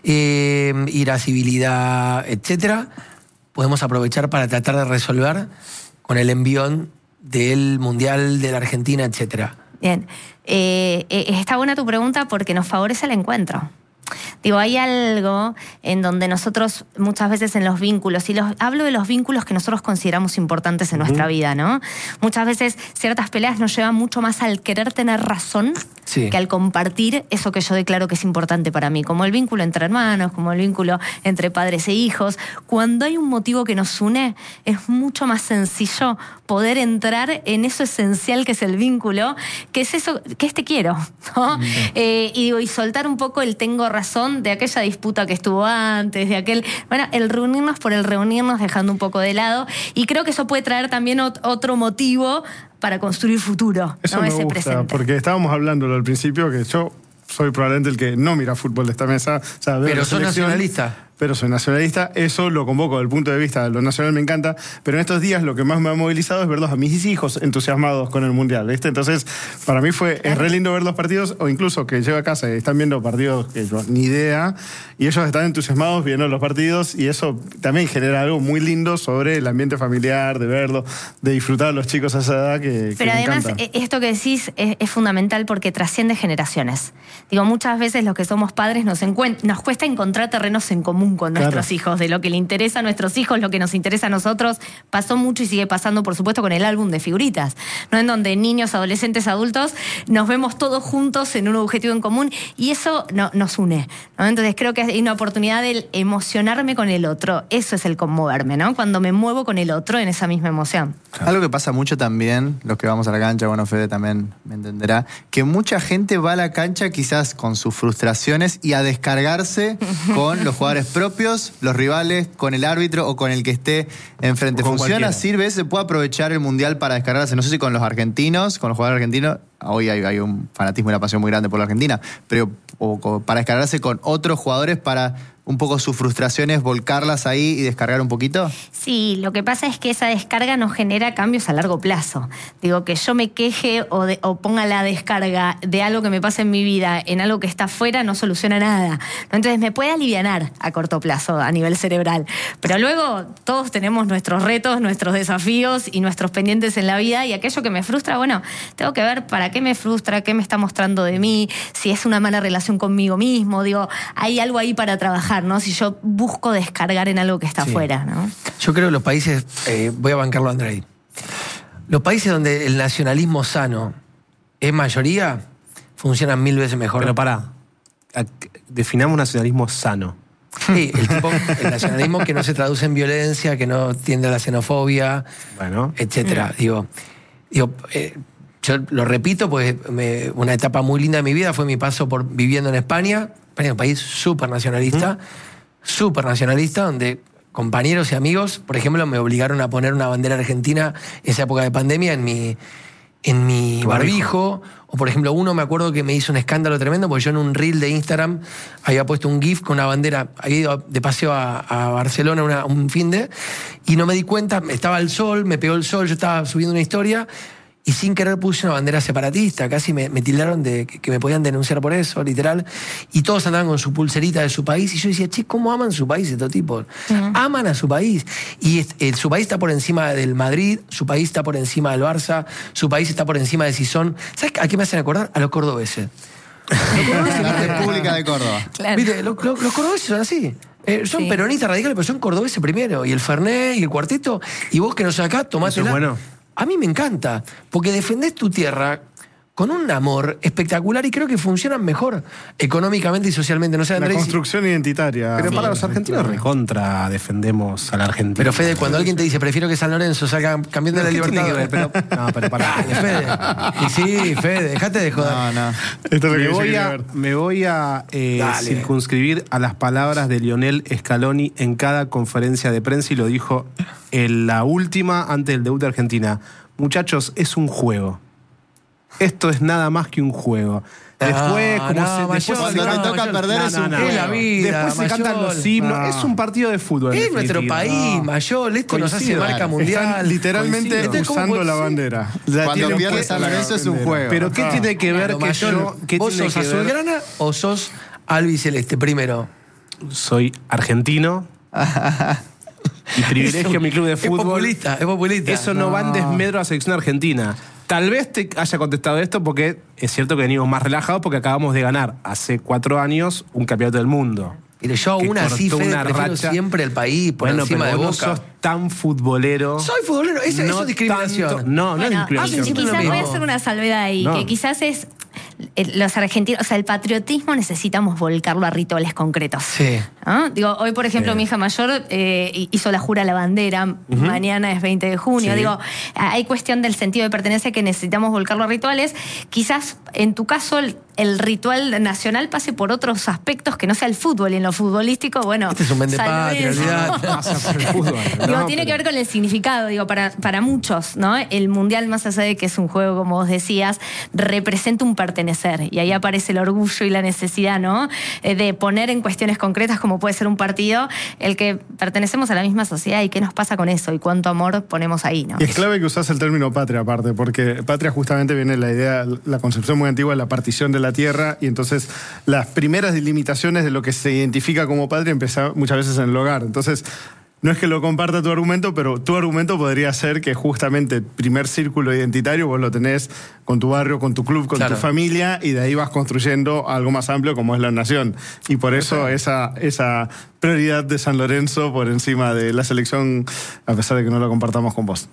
eh, irascibilidad, etcétera, podemos aprovechar para tratar de resolver con el envión del Mundial de la Argentina, etcétera. Bien, eh, eh, está buena tu pregunta porque nos favorece el encuentro. Digo, hay algo en donde nosotros muchas veces en los vínculos, y los, hablo de los vínculos que nosotros consideramos importantes en uh-huh. nuestra vida, ¿no? Muchas veces ciertas peleas nos llevan mucho más al querer tener razón sí. que al compartir eso que yo declaro que es importante para mí, como el vínculo entre hermanos, como el vínculo entre padres e hijos. Cuando hay un motivo que nos une, es mucho más sencillo poder entrar en eso esencial que es el vínculo, que es eso, que es te quiero, ¿no? Uh-huh. Eh, y digo, y soltar un poco el tengo razón de aquella disputa que estuvo antes, de aquel... Bueno, el reunirnos por el reunirnos, dejando un poco de lado. Y creo que eso puede traer también ot- otro motivo para construir futuro. Eso ¿no? me Ese gusta, presente. porque estábamos hablando al principio que yo soy probablemente el que no mira fútbol de esta mesa. O sea, pero sos nacionalista. pero soy nacionalista. Eso lo convoco desde el punto de vista de lo nacional, me encanta. Pero en estos días lo que más me ha movilizado es verlos a mis hijos entusiasmados con el Mundial, ¿viste? Entonces, para mí fue es re lindo ver los partidos, o incluso que llego a casa y están viendo partidos que yo ni idea, y ellos están entusiasmados viendo los partidos, y eso también genera algo muy lindo sobre el ambiente familiar, de verlo, de disfrutar a los chicos a esa edad que, que Pero me además, encanta. esto que decís es, es fundamental porque trasciende generaciones. Digo, muchas veces los que somos padres nos, encuent- nos cuesta encontrar terrenos en común con Claro. nuestros hijos, de lo que le interesa a nuestros hijos, lo que nos interesa a nosotros. Pasó mucho y sigue pasando, por supuesto, con el álbum de figuritas, ¿no? En donde niños, adolescentes, adultos, nos vemos todos juntos en un objetivo en común y eso no, nos une, ¿no? Entonces creo que hay una oportunidad de emocionarme con el otro. Eso es el conmoverme, ¿no? Cuando me muevo con el otro en esa misma emoción. Algo que pasa mucho también, los que vamos a la cancha, bueno, Fede también me entenderá, que mucha gente va a la cancha quizás con sus frustraciones y a descargarse con los jugadores propios, los rivales, con el árbitro o con el que esté enfrente. O con ¿Funciona? cualquiera. ¿Sirve? ¿Se puede aprovechar el Mundial para descargarse? No sé si con los argentinos, con los jugadores argentinos, hoy hay, hay un fanatismo y una pasión muy grande por la Argentina, pero o, o para descargarse con otros jugadores para un poco sus frustraciones, volcarlas ahí y descargar un poquito. Sí, lo que pasa es que esa descarga nos genera cambios a largo plazo. Digo, que yo me queje o, de, o ponga la descarga de algo que me pasa en mi vida en algo que está afuera no soluciona nada, ¿no? Entonces me puede alivianar a corto plazo a nivel cerebral. Pero luego todos tenemos nuestros retos, nuestros desafíos y nuestros pendientes en la vida, y aquello que me frustra, bueno, tengo que ver para qué me frustra, qué me está mostrando de mí, si es una mala relación conmigo mismo. Digo, hay algo ahí para trabajar, ¿no? Si yo busco descargar en algo que está Sí. afuera, ¿no? Yo creo que los países, eh, voy a bancarlo a Andrei, los países donde el nacionalismo sano es mayoría, funcionan mil veces mejor. Pero pará, a- definamos nacionalismo sano. Sí, el tipo, el nacionalismo que no se traduce en violencia, que no tiende a la xenofobia, Bueno, etcétera. Digo, digo eh, yo lo repito, pues me- una etapa muy linda de mi vida fue mi paso por viviendo en España. España es un país súper nacionalista, súper nacionalista, donde compañeros y amigos, por ejemplo, me obligaron a poner una bandera argentina en esa época de pandemia en mi, en mi Tu barbijo. barbijo. O, por ejemplo, uno me acuerdo que me hizo un escándalo tremendo porque yo en un reel de Instagram había puesto un GIF con una bandera, había ido de paseo a, a Barcelona una- un fin de, y no me di cuenta, estaba el sol, me pegó el sol, yo estaba subiendo una historia, y sin querer puse una bandera separatista, casi me, me tildaron de que, que me podían denunciar por eso, literal. Y todos andaban con su pulserita de su país. Y yo decía, che, ¿cómo aman su país estos tipos? Aman a su país. Y es- eh, su país está por encima del Madrid, su país está por encima del Barça, su país está por encima de si son... ¿Sabes a qué me hacen acordar? A los cordobeses. La República de Córdoba. Claro. ¿Viste? Los, los- los cordobeses son así. Eh, son Sí. peronistas radicales, pero son cordobeses primero. Y el Fernet y el cuarteto. Y vos que no sos acá, tomátela. Eso es bueno. A mí me encanta, porque defendés tu tierra con un amor espectacular y creo que funcionan mejor económicamente y socialmente. No sé, La Andrés. construcción identitaria. pero Sí. para los argentinos recontra defendemos a la Argentina. Pero Fede, cuando alguien te dice prefiero que San Lorenzo salga campeón de la ¿Qué tiene libertad. que ver? Pero- no, pero pará. Dale, Fede. Y sí, Fede, dejate de joder. No, no. Esto es lo que Me yo voy quería a, ver. me voy a eh, Dale. circunscribir a las palabras de Lionel Scaloni en cada conferencia de prensa y lo dijo en la última antes del debut de Argentina. Muchachos, es un juego. Esto es nada más que un juego. Después, No, como no, se, después Mayor, se Cuando no, te toca Mayor. perder No, es no, un no. juego. Es la vida. Después se Mayor. cantan los himnos. No. Es un partido de fútbol. en Es nuestro definitiva. país, No. Mayol. Esto nos hace Coincido. marca Están mundial. Están literalmente Coincido. Entonces, ¿cómo usando puede la ser? bandera. La Cuando tienen pierde que- San Lorenzo es un bandera. juego. Pero ¿qué Ah. tiene que ver Claro, que Mayol, yo... ¿qué ¿Vos tiene sos que ver? azulgrana o sos albiceleste primero? Soy argentino y privilegio mi club de Es fútbol. populista, es populista. Eso no va en desmedro a la selección argentina. Tal vez te haya contestado esto porque es cierto que venimos más relajados porque acabamos de ganar hace cuatro años un campeonato del mundo. Mire, yo que aún así, cortó Fede, una prefiero racha. siempre el país por Bueno, encima de pero vos Boca. no sos tan futbolero. Soy futbolero, eso, eso es discriminación. tanto- no, no Bueno, es discriminación. hacen siempre lo quizás voy a mismo. hacer una salvedad ahí, No. que quizás es eh, los argentinos, o sea, el patriotismo necesitamos volcarlo a rituales concretos. Sí. ¿No? Digo, hoy, por ejemplo, Sí. mi hija mayor eh, hizo la jura a la bandera, mañana es veinte de junio. Sí. Digo, hay cuestión del sentido de pertenencia que necesitamos volcarlo a rituales. Quizás en tu caso el, el ritual nacional pase por otros aspectos que no sea el fútbol, y en lo futbolístico, bueno. Este es un vendepatria, San Lorenzo. olvidate. Pasa por el fútbol. Digo, No, tiene pero- que ver con el significado, digo, para, para muchos, ¿no? El mundial, más allá de que es un juego, como vos decías, representa un pertenecer. pertenecer. Y ahí aparece el orgullo y la necesidad, ¿no? Eh, de poner en cuestiones concretas, como puede ser un partido, el que pertenecemos a la misma sociedad y qué nos pasa con eso y cuánto amor ponemos ahí, ¿no? Y es clave que usás el término patria aparte, porque patria justamente viene la idea, la concepción muy antigua de la partición de la tierra, y entonces las primeras delimitaciones de lo que se identifica como patria empiezan muchas veces en el hogar. Entonces, no es que lo comparta tu argumento, pero tu argumento podría ser que justamente el primer círculo identitario vos lo tenés con tu barrio, con tu club, con Claro. tu familia, y de ahí vas construyendo algo más amplio como es la nación. Y por eso esa, esa prioridad de San Lorenzo por encima de la selección, a pesar de que no lo compartamos con vos.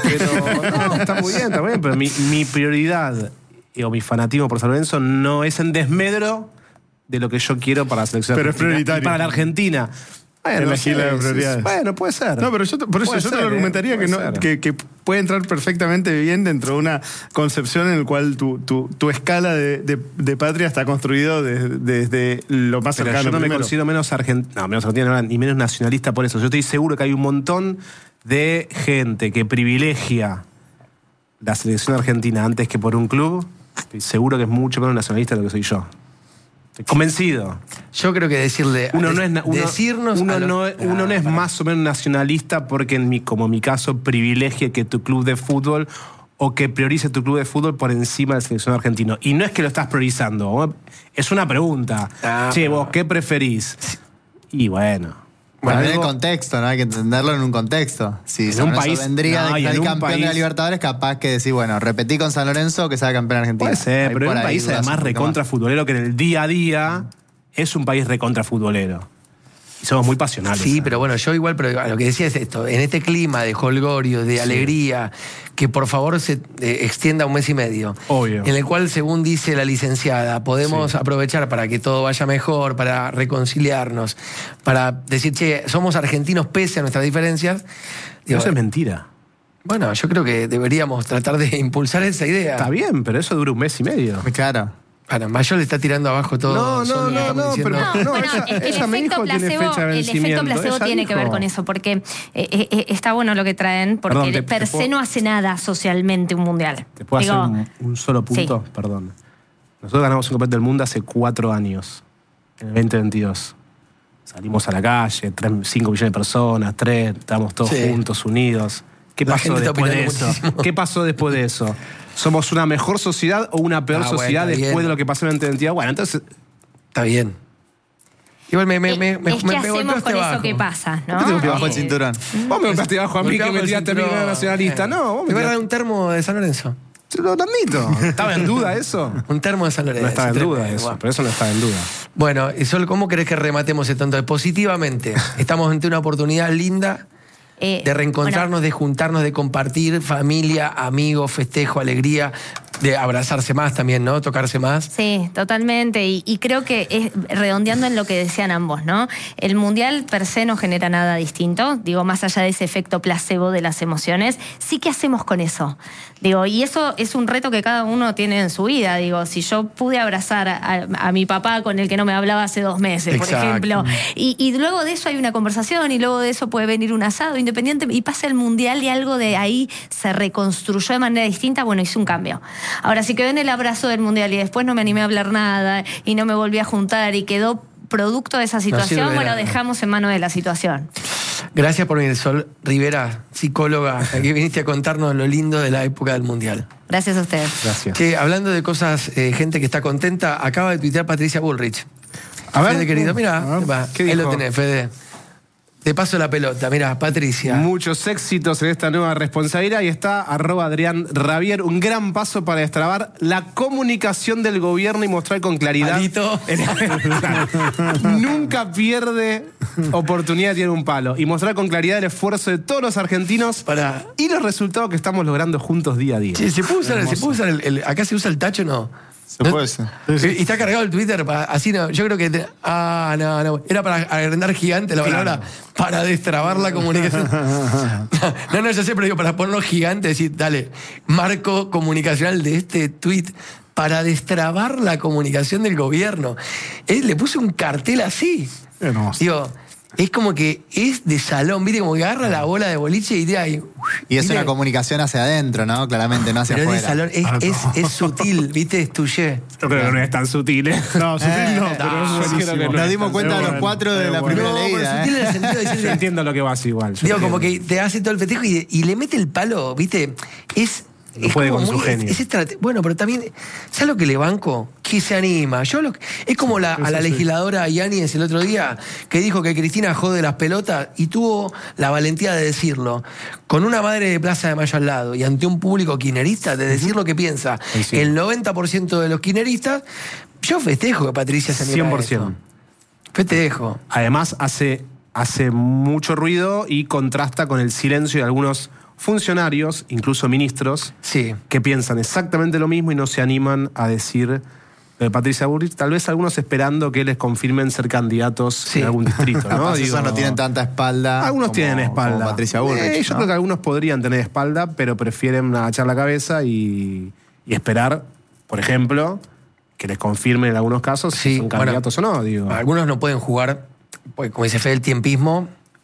Pero no, está muy bien, está muy bien, pero mi, mi prioridad eh, o mi fanatismo por San Lorenzo no es en desmedro de lo que yo quiero para la selección Pero es argentina prioritario. y para la Argentina. Bueno, En la sí, gila de sí, prioridades. sí. Bueno, puede ser. No, pero yo, te- por eso Puede yo te ser, lo ¿eh? argumentaría que, Puede no, ser. que, que puede entrar perfectamente bien dentro de una concepción en la cual tu, tu, tu escala de, de, de patria está construido desde, desde lo más Pero cercano. yo no me primero. considero menos argentino, no, menos argentino, ni menos nacionalista por eso. Yo estoy seguro que hay un montón de gente que privilegia la selección argentina antes que por un club. Estoy seguro que es mucho menos nacionalista de lo que soy yo. Estoy convencido. Yo creo que decirle. Uno no es, na- uno, decirnos. uno a no, los- uno no es Ah, más o menos nacionalista porque, en mi, como en mi caso, privilegie que tu club de fútbol o que priorice tu club de fútbol por encima del seleccionado argentino. Y no es que lo estás priorizando, es una pregunta. Ah, che, pero- vos, ¿qué preferís? Y bueno. Bueno, en el algo- contexto, ¿no? Hay que entenderlo en un contexto. Si En San un Lorenzo país- vendría no, de y en salir un campeón de la país- Libertadores, capaz que decir, bueno, repetí con San Lorenzo que sea campeón argentino. Puede ser, Ahí pero por en un ahí país dudas además un poquito recontra más. futbolero que en el día a día es un país recontra futbolero. Y somos muy pasionales. Sí, ¿eh? pero bueno, yo igual, pero lo que decía es esto, en este clima de holgorio, de alegría, que por favor se eh, extienda un mes y medio. Obvio. En el cual, según dice la licenciada, podemos Sí. aprovechar para que todo vaya mejor, para reconciliarnos, para decir, che, somos argentinos pese a nuestras diferencias. Digo, Eso es mentira. bueno, yo creo que deberíamos tratar de impulsar esa idea. Está bien, pero eso dura un mes y medio. Claro. Para Mayor le está tirando abajo todo. No, no, Sonia, no, estamos no, diciendo- pero- No, No, bueno, ella- es que el ella me efecto dijo que tiene placebo, fecha de el efecto vencimiento. placebo Ella tiene que ver dijo. con eso, porque eh, eh, está bueno lo que traen, porque Perdón, te- per te se puedo- no hace nada socialmente un mundial. ¿Te puedo Digo, hacer un, un solo punto? sí. Perdón. Nosotros ganamos un campeonato del mundo hace cuatro años, en el veinte veintidós. Salimos a la calle, tres, cinco millones de personas, tres, estábamos todos Sí. juntos, unidos. ¿Qué La pasó gente está después de opinando eso? muchísimo. ¿Qué pasó después de eso? ¿Somos una mejor sociedad o una peor Ah, bueno, sociedad está después bien. de lo que pasó en el veinte veintidós? Bueno, entonces, Está bien. Igual me, me, Eh, me, me, es me- que me hacemos golpeaste con eso abajo. que pasa, ¿no? ¿Por qué te Te bajó el Eh, cinturón. vos me golpeaste abajo a mí que Golpeamos me el tiraste a mí que era cinturón. nacionalista. No, vos Me me va a dar tiraste... un termo de San Lorenzo. Lo admito. ¿Estaba en duda eso? Un termo de San Lorenzo. No estaba en tremendo. duda eso, Bueno. pero eso no estaba en duda. Bueno, y Sol, ¿cómo querés que rematemos esto entonces? Positivamente. Estamos ante una oportunidad linda eh, de reencontrarnos, bueno, de juntarnos, de compartir familia, amigos, festejo, alegría, de abrazarse más también, ¿no? Tocarse más. Sí, totalmente. Y, y creo que es redondeando en lo que decían ambos, ¿no? El mundial per se no genera nada distinto. Digo, más allá de ese efecto placebo de las emociones, sí que hacemos con eso. Digo, y eso es un reto que cada uno tiene en su vida. Digo, si yo pude abrazar a, a mi papá con el que no me hablaba hace dos meses, por Exacto. ejemplo, y, y luego de eso hay una conversación, y luego de eso puede venir un asado independiente, y pasa el mundial y algo de ahí se reconstruyó de manera distinta, bueno, hice un cambio. Ahora, si quedó en el abrazo del mundial y después no me animé a hablar nada y no me volví a juntar y quedó producto de esa situación, sirve de bueno, nada. dejamos en manos de la situación. Gracias por venir, Sol Rivera, psicóloga, aquí viniste a contarnos lo lindo de la época del Mundial. Gracias a ustedes. Gracias. Que hablando de cosas, eh, gente que está contenta, acaba de tuitear Patricia Bullrich. A ver. Fede, querido, A mira, ver, ¿qué ahí dijo? lo tenés, Fede. Te paso la pelota, mira, Patricia. Muchos éxitos en esta nueva responsabilidad y está arroba Adrián Ravier, un gran paso para destrabar la comunicación del gobierno y mostrar con claridad. Palito. Nunca pierde oportunidad de tirar un palo y mostrar con claridad el esfuerzo de todos los argentinos Para- y los resultados que estamos logrando juntos día a día. Che, ¿se puede usar, ¿se puede usar el, el- acá se usa el tacho o no? Se ¿No? puede ser. Y está cargado el Twitter, para, así no, yo creo que... te- ah, no, no, era para agrandar gigante la palabra, para destrabar la comunicación. No, no, ya sé, pero digo, para ponerlo gigante, decir, dale, marco comunicacional de este tweet para destrabar la comunicación del gobierno. Él le puso un cartel así. Hermoso. Digo, Es como que es de salón, ¿viste? Como que agarra la bola de boliche y tira ahí. Y es ¿viste? una comunicación hacia adentro, ¿no? Claramente, no hacia Pero es de afuera. salón, es, es, es sutil, ¿viste? Es tuye. Yo creo que no es tan sutil, ¿eh? No, sutil no, Eh, pero no, es yo buenísimo. creo que Nos dimos es cuenta bueno, de los cuatro de es la bueno. primera No, pero leída, sutil ¿eh? en el sentido de Yo decirle, entiendo lo que vas igual. yo digo, entiendo. como que te hace todo el festejo y, y le mete el palo, ¿viste? Es. No es puede como con su muy- genio. es estrate- bueno, pero también, ¿sabes lo que le banco? Que se anima. Yo lo, es como la, a la legisladora Yáñez el otro día, que dijo que Cristina jode las pelotas y tuvo la valentía de decirlo. Con una madre de Plaza de Mayo al lado y ante un público kirchnerista, de decir lo que piensa Sí, sí. el noventa por ciento de los kirchneristas, yo festejo que Patricia se anime cien a por esto. ciento. Festejo. Además, hace, hace mucho ruido y contrasta con el silencio de algunos funcionarios, incluso ministros, Sí. que piensan exactamente lo mismo y no se animan a decir de Patricia Bullrich, tal vez algunos esperando que les confirmen ser candidatos Sí. en algún distrito, ¿no? Capaz Digo, esos no tienen tanta espalda. algunos como- tienen espalda. como Patricia Bullrich. Eh, yo ¿no? creo que algunos podrían tener espalda, pero prefieren agachar la cabeza y, y esperar, por ejemplo, que les confirmen en algunos casos Sí, si son bueno, candidatos o no. Digo. Algunos no pueden jugar, porque como dice Fede, el tiempismo.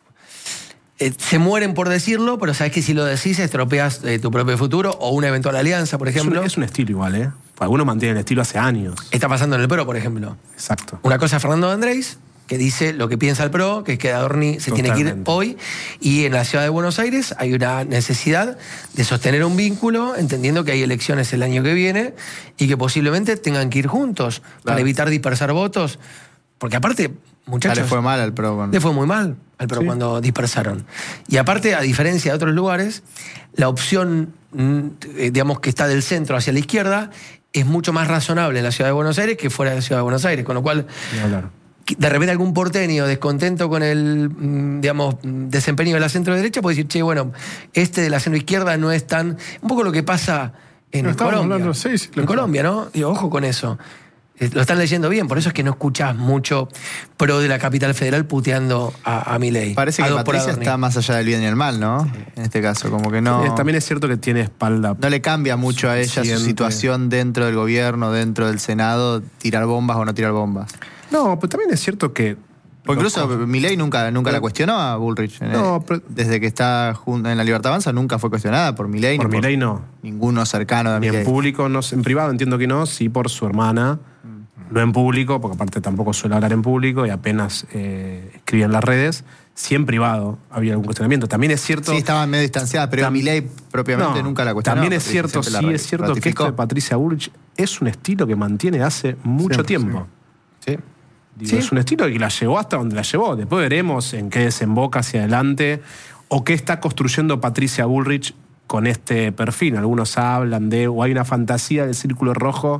Eh, se mueren por decirlo, pero sabes que si lo decís estropeas eh, tu propio futuro o una eventual alianza, por Es un, ejemplo. es un estilo igual, ¿eh? Algunos mantienen el estilo hace años. Está pasando en el PRO, por ejemplo. Exacto. Una cosa es Fernando Andrés, que dice lo que piensa el PRO, que es que Adorni se tiene que ir Totalmente. hoy, y en la ciudad de Buenos Aires hay una necesidad de sostener un vínculo, entendiendo que hay elecciones el año que viene y que posiblemente tengan que ir juntos para Claro. evitar dispersar votos. Porque aparte, Ya muchachos... le fue mal al pro. Con... Le fue muy mal al PRO Sí. cuando dispersaron. Y aparte, a diferencia de otros lugares, la opción, mm, eh, digamos, que está del centro hacia la izquierda es mucho más razonable en la ciudad de Buenos Aires que fuera de la ciudad de Buenos Aires. Con lo cual, Ni hablar. que de repente algún porteño descontento con el, mm, digamos, mm, desempeño de la centro-derecha puede decir, che, bueno, este de la centro-izquierda no es tan... Un poco lo que pasa en No, estamos Colombia. hablando- sí, sí, en claro. Colombia, ¿no? Digo, ojo con eso. Eh, Lo están leyendo bien, por eso es que no escuchás mucho pro de la capital federal puteando a, a Milei. Parece que A- por Patricia Adorni. está más allá del bien y el mal, ¿no? En este caso, como que no. Eh, También es cierto que tiene espalda. No le cambia mucho a ella su Suficiente. situación dentro del gobierno, dentro del Senado, tirar bombas o no tirar bombas. No, pero también es cierto que. O incluso Milei nunca, nunca la cuestionó a Bullrich. En No, el- pero- Desde que está jun- en la Libertad Avanza nunca fue cuestionada por Milei. Por ni Milei no. Ninguno cercano de Ni en Milei. público, no, sé, en privado entiendo que no, sí por su hermana. No en público, porque aparte tampoco suele hablar en público y apenas eh, escribe en las redes. Sí en privado había algún cuestionamiento. También es cierto. Sí, estaba medio distanciada, pero Tam- Milei propiamente No, nunca la cuestionó. También es Patricia cierto, siempre sí la es cierto que ratificó. esto de Patricia Bullrich es un estilo que mantiene hace mucho Siempre, tiempo. Sí. Digo, Sí. Es un estilo que la llevó hasta donde la llevó. Después veremos en qué desemboca hacia adelante o qué está construyendo Patricia Bullrich con este perfil. Algunos hablan de, o hay una fantasía del círculo rojo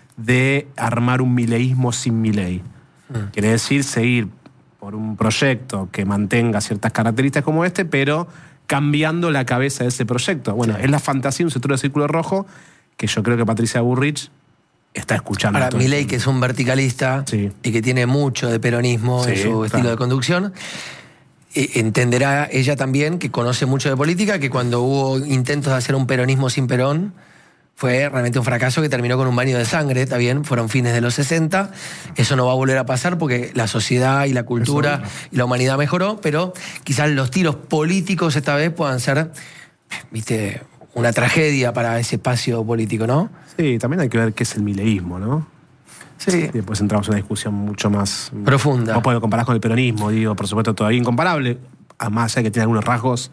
de armar un mileísmo sin Milei. Quiere decir seguir por un proyecto que mantenga ciertas características como este, pero cambiando la cabeza de ese proyecto. Bueno, es la fantasía de un sector del círculo rojo que yo creo que Patricia Bullrich está escuchando. Ahora, todo el Milei, tiempo. que es un verticalista Sí. y que tiene mucho de peronismo en Sí, su estilo claro. de conducción, eh, entenderá ella también, que conoce mucho de política, que cuando hubo intentos de hacer un peronismo sin Perón, fue realmente un fracaso que terminó con un baño de sangre, está bien, fueron fines de los sesenta, eso no va a volver a pasar porque la sociedad y la cultura y la humanidad mejoró, pero quizás los tiros políticos esta vez puedan ser, viste, una tragedia para ese espacio político, ¿no? Sí, también hay que ver qué es el mileísmo, ¿no? Sí. Y después entramos en una discusión mucho más Profunda. No puedo comparar con el peronismo, digo, por supuesto, todavía incomparable. Además, hay que tiene algunos rasgos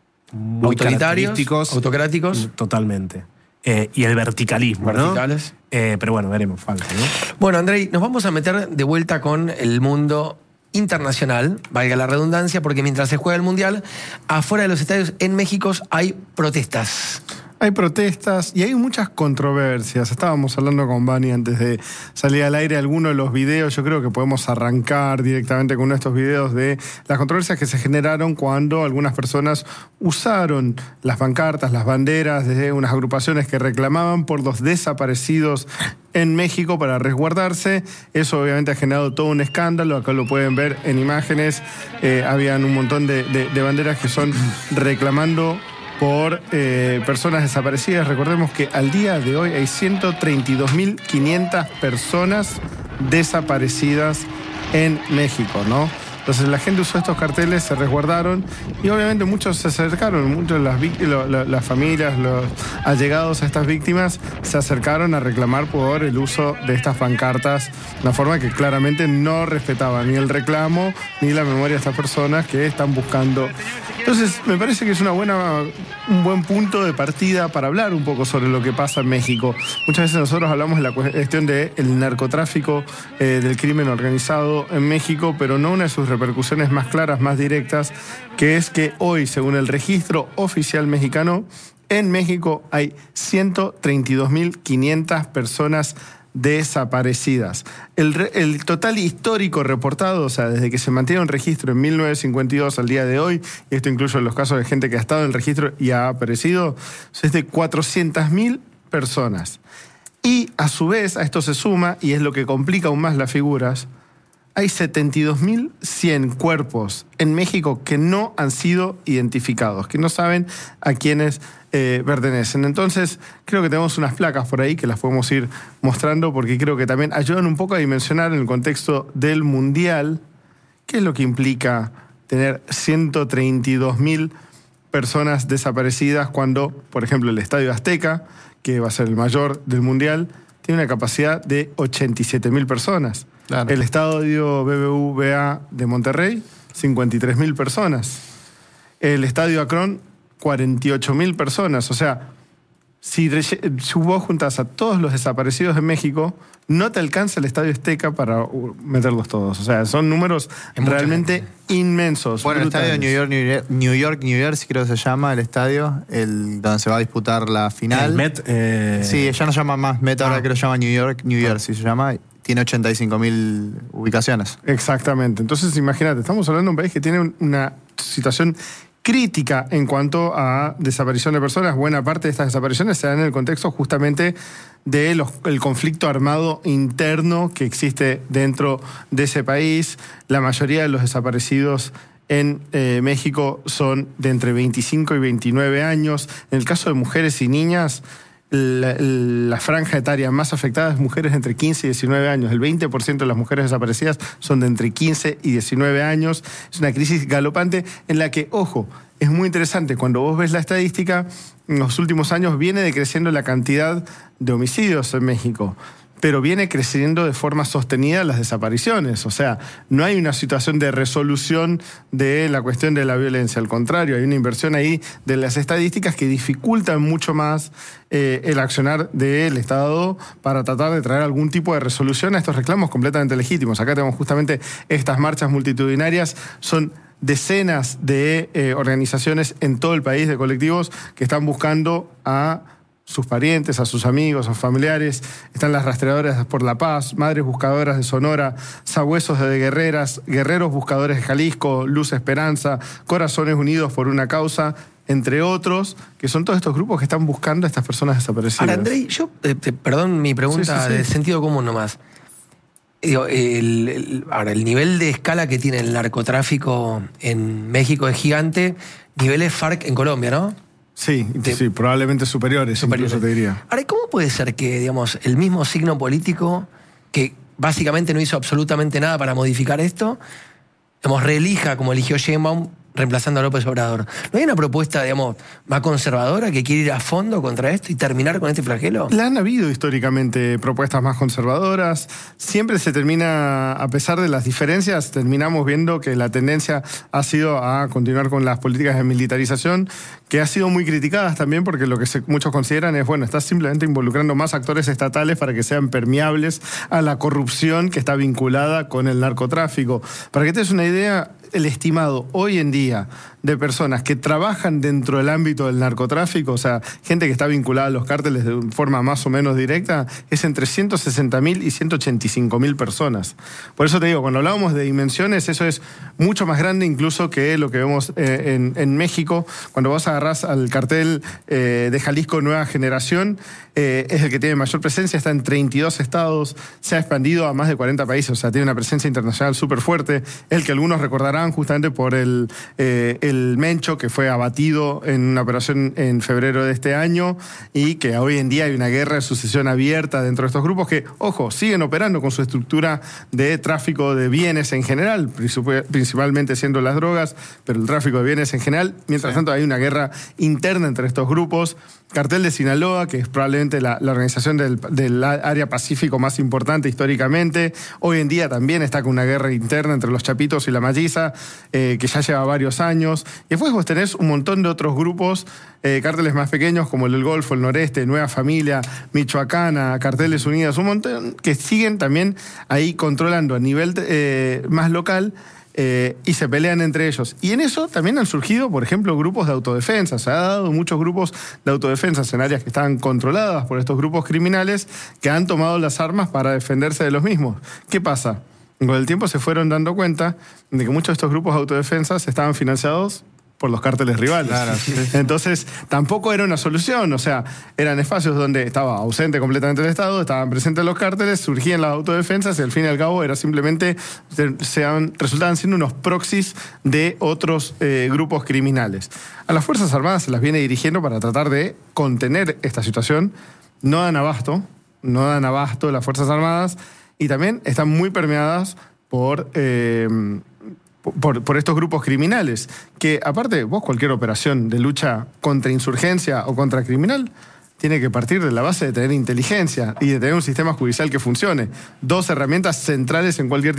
muy Autoritarios, característicos. autocráticos. Totalmente. Eh, y el verticalismo, Verticales. ¿no? Eh, pero bueno, veremos, falta, ¿no? Bueno, Andrei, nos vamos a meter de vuelta con el mundo internacional, valga la redundancia, porque mientras se juega el Mundial, afuera de los estadios en México hay protestas. Hay protestas y hay muchas controversias. Estábamos hablando con Vani antes de salir al aire algunos de los videos. Yo creo que podemos arrancar directamente con estos videos de las controversias que se generaron cuando algunas personas usaron las pancartas, las banderas de unas agrupaciones que reclamaban por los desaparecidos en México para resguardarse. Eso obviamente ha generado todo un escándalo. Acá lo pueden ver en imágenes. Eh, habían un montón de, de, de banderas que son reclamando por eh, personas desaparecidas. Recordemos que al día de hoy hay ciento treinta y dos mil quinientas personas desaparecidas en México, ¿no? Entonces la gente usó estos carteles, se resguardaron y obviamente muchos se acercaron, muchos de las, lo, lo, las familias, los allegados a estas víctimas se acercaron a reclamar por el uso de estas pancartas, una forma que claramente no respetaba ni el reclamo ni la memoria de estas personas que están buscando. Entonces me parece que es una buena, un buen punto de partida para hablar un poco sobre lo que pasa en México. Muchas veces nosotros hablamos de la cuestión del narcotráfico, eh, del crimen organizado en México, pero no una de sus repercusiones más claras, más directas, que es que hoy, según el registro oficial mexicano, en México hay ciento treinta y dos mil quinientas personas desaparecidas. El, el total histórico reportado, o sea, desde que se mantiene un registro en mil novecientos cincuenta y dos al día de hoy, y esto incluye los casos de gente que ha estado en el registro y ha aparecido, es de cuatrocientas mil personas. Y a su vez, a esto se suma, y es lo que complica aún más las figuras, hay setenta y dos mil cien cuerpos en México que no han sido identificados, que no saben a quiénes eh, pertenecen. Entonces, creo que tenemos unas placas por ahí que las podemos ir mostrando porque creo que también ayudan un poco a dimensionar en el contexto del Mundial qué es lo que implica tener ciento treinta y dos mil personas desaparecidas cuando, por ejemplo, el Estadio Azteca, que va a ser el mayor del Mundial, tiene una capacidad de ochenta y siete mil personas. Claro. El estadio B B V A de Monterrey, cincuenta y tres mil personas. El estadio Akron, cuarenta y ocho mil personas. O sea, si, si vos juntás a todos los desaparecidos de México, no te alcanza el estadio Azteca para meterlos todos. O sea, son números es realmente inmensos. Bueno, brutales. El estadio New York, New York, New York, New Jersey, creo que se llama el estadio, el donde se va a disputar la final. El Met. Eh... Sí, ya no se llama más Met, ahora ah. creo que se llama New York, New Jersey, se llama. Tiene ochenta y cinco mil ubicaciones. Exactamente. Entonces, imagínate, estamos hablando de un país que tiene una situación crítica en cuanto a desaparición de personas. Buena parte de estas desapariciones se dan en el contexto justamente del conflicto armado interno que existe dentro de ese país. La mayoría de los desaparecidos en eh, México son de entre veinticinco y veintinueve años. En el caso de mujeres y niñas, La, la franja etaria más afectada es mujeres de entre quince y diecinueve años. El veinte por ciento de las mujeres desaparecidas son de entre quince y diecinueve años. Es una crisis galopante en la que, ojo, es muy interesante, cuando vos ves la estadística, en los últimos años viene decreciendo la cantidad de homicidios en México, pero viene creciendo de forma sostenida las desapariciones. O sea, no hay una situación de resolución de la cuestión de la violencia. Al contrario, hay una inversión ahí de las estadísticas que dificultan mucho más eh, el accionar del Estado para tratar de traer algún tipo de resolución a estos reclamos completamente legítimos. Acá tenemos justamente estas marchas multitudinarias. Son decenas de eh, organizaciones en todo el país, de colectivos, que están buscando a sus parientes, a sus amigos, a sus familiares. Están las rastreadoras por la paz, Madres Buscadoras de Sonora, Sabuesos de Guerreras, Guerreros Buscadores de Jalisco, Luz Esperanza, Corazones Unidos por una Causa, entre otros, que son todos estos grupos que están buscando a estas personas desaparecidas. Ahora, Andrei, yo, eh, te, perdón mi pregunta sí, sí, sí. de sentido común nomás. Digo, el, el, ahora, el nivel de escala que tiene el narcotráfico en México es gigante, niveles FARC en Colombia, ¿no? Sí, de, sí, probablemente superiores, superiores, incluso te diría. Ahora, ¿cómo puede ser que, digamos, el mismo signo político, que básicamente no hizo absolutamente nada para modificar esto, digamos, reelija como eligió Sheinbaum, reemplazando a López Obrador? ¿No hay una propuesta, digamos, más conservadora que quiere ir a fondo contra esto y terminar con este flagelo? La han habido históricamente propuestas más conservadoras. Siempre se termina, a pesar de las diferencias, terminamos viendo que la tendencia ha sido a continuar con las políticas de militarización, que ha sido muy criticadas también porque lo que se, muchos consideran es, bueno, estás simplemente involucrando más actores estatales para que sean permeables a la corrupción que está vinculada con el narcotráfico. Para que te des una idea, el estimado hoy en día de personas que trabajan dentro del ámbito del narcotráfico, o sea, gente que está vinculada a los cárteles de forma más o menos directa, es entre ciento sesenta mil y ciento ochenta y cinco mil personas. Por eso te digo, cuando hablábamos de dimensiones, eso es mucho más grande incluso que lo que vemos eh, en, en México. Cuando vos agarrás al cartel eh, de Jalisco Nueva Generación, eh, es el que tiene mayor presencia, está en treinta y dos estados, se ha expandido a más de cuarenta países, o sea, tiene una presencia internacional súper fuerte, el que algunos recordarán justamente por el, eh, el el Mencho, que fue abatido en una operación en febrero de este año, y que hoy en día hay una guerra de sucesión abierta dentro de estos grupos que, ojo, siguen operando con su estructura de tráfico de bienes en general, principalmente siendo las drogas, pero el tráfico de bienes en general. Mientras sí. tanto, hay una guerra interna entre estos grupos. Cartel de Sinaloa, que es probablemente la, la organización del, del área Pacífico más importante históricamente, hoy en día también está con una guerra interna entre los Chapitos y la Malliza, eh, que ya lleva varios años. Y después vos tenés un montón de otros grupos, eh, cárteles más pequeños como el del Golfo, el Noreste, Nueva Familia, Michoacana, Carteles Unidos, un montón que siguen también ahí controlando a nivel eh, más local. Eh, y se pelean entre ellos. Y en eso también han surgido, por ejemplo, grupos de autodefensa. Se ha dado muchos grupos de autodefensa en áreas que estaban controladas por estos grupos criminales que han tomado las armas para defenderse de los mismos. ¿Qué pasa? Con el tiempo se fueron dando cuenta de que muchos de estos grupos de autodefensa estaban financiados por los cárteles rivales. Claro, sí, sí. Entonces, tampoco era una solución. O sea, eran espacios donde estaba ausente completamente el Estado, estaban presentes los cárteles, surgían las autodefensas y al fin y al cabo era simplemente, sean, resultaban siendo unos proxies de otros eh, grupos criminales. A las Fuerzas Armadas se las viene dirigiendo para tratar de contener esta situación. No dan abasto, no dan abasto las Fuerzas Armadas y también están muy permeadas por... Eh, Por, por estos grupos criminales, que aparte, vos cualquier operación de lucha contra insurgencia o contra criminal tiene que partir de la base de tener inteligencia y de tener un sistema judicial que funcione. Dos herramientas centrales en cualquier tipo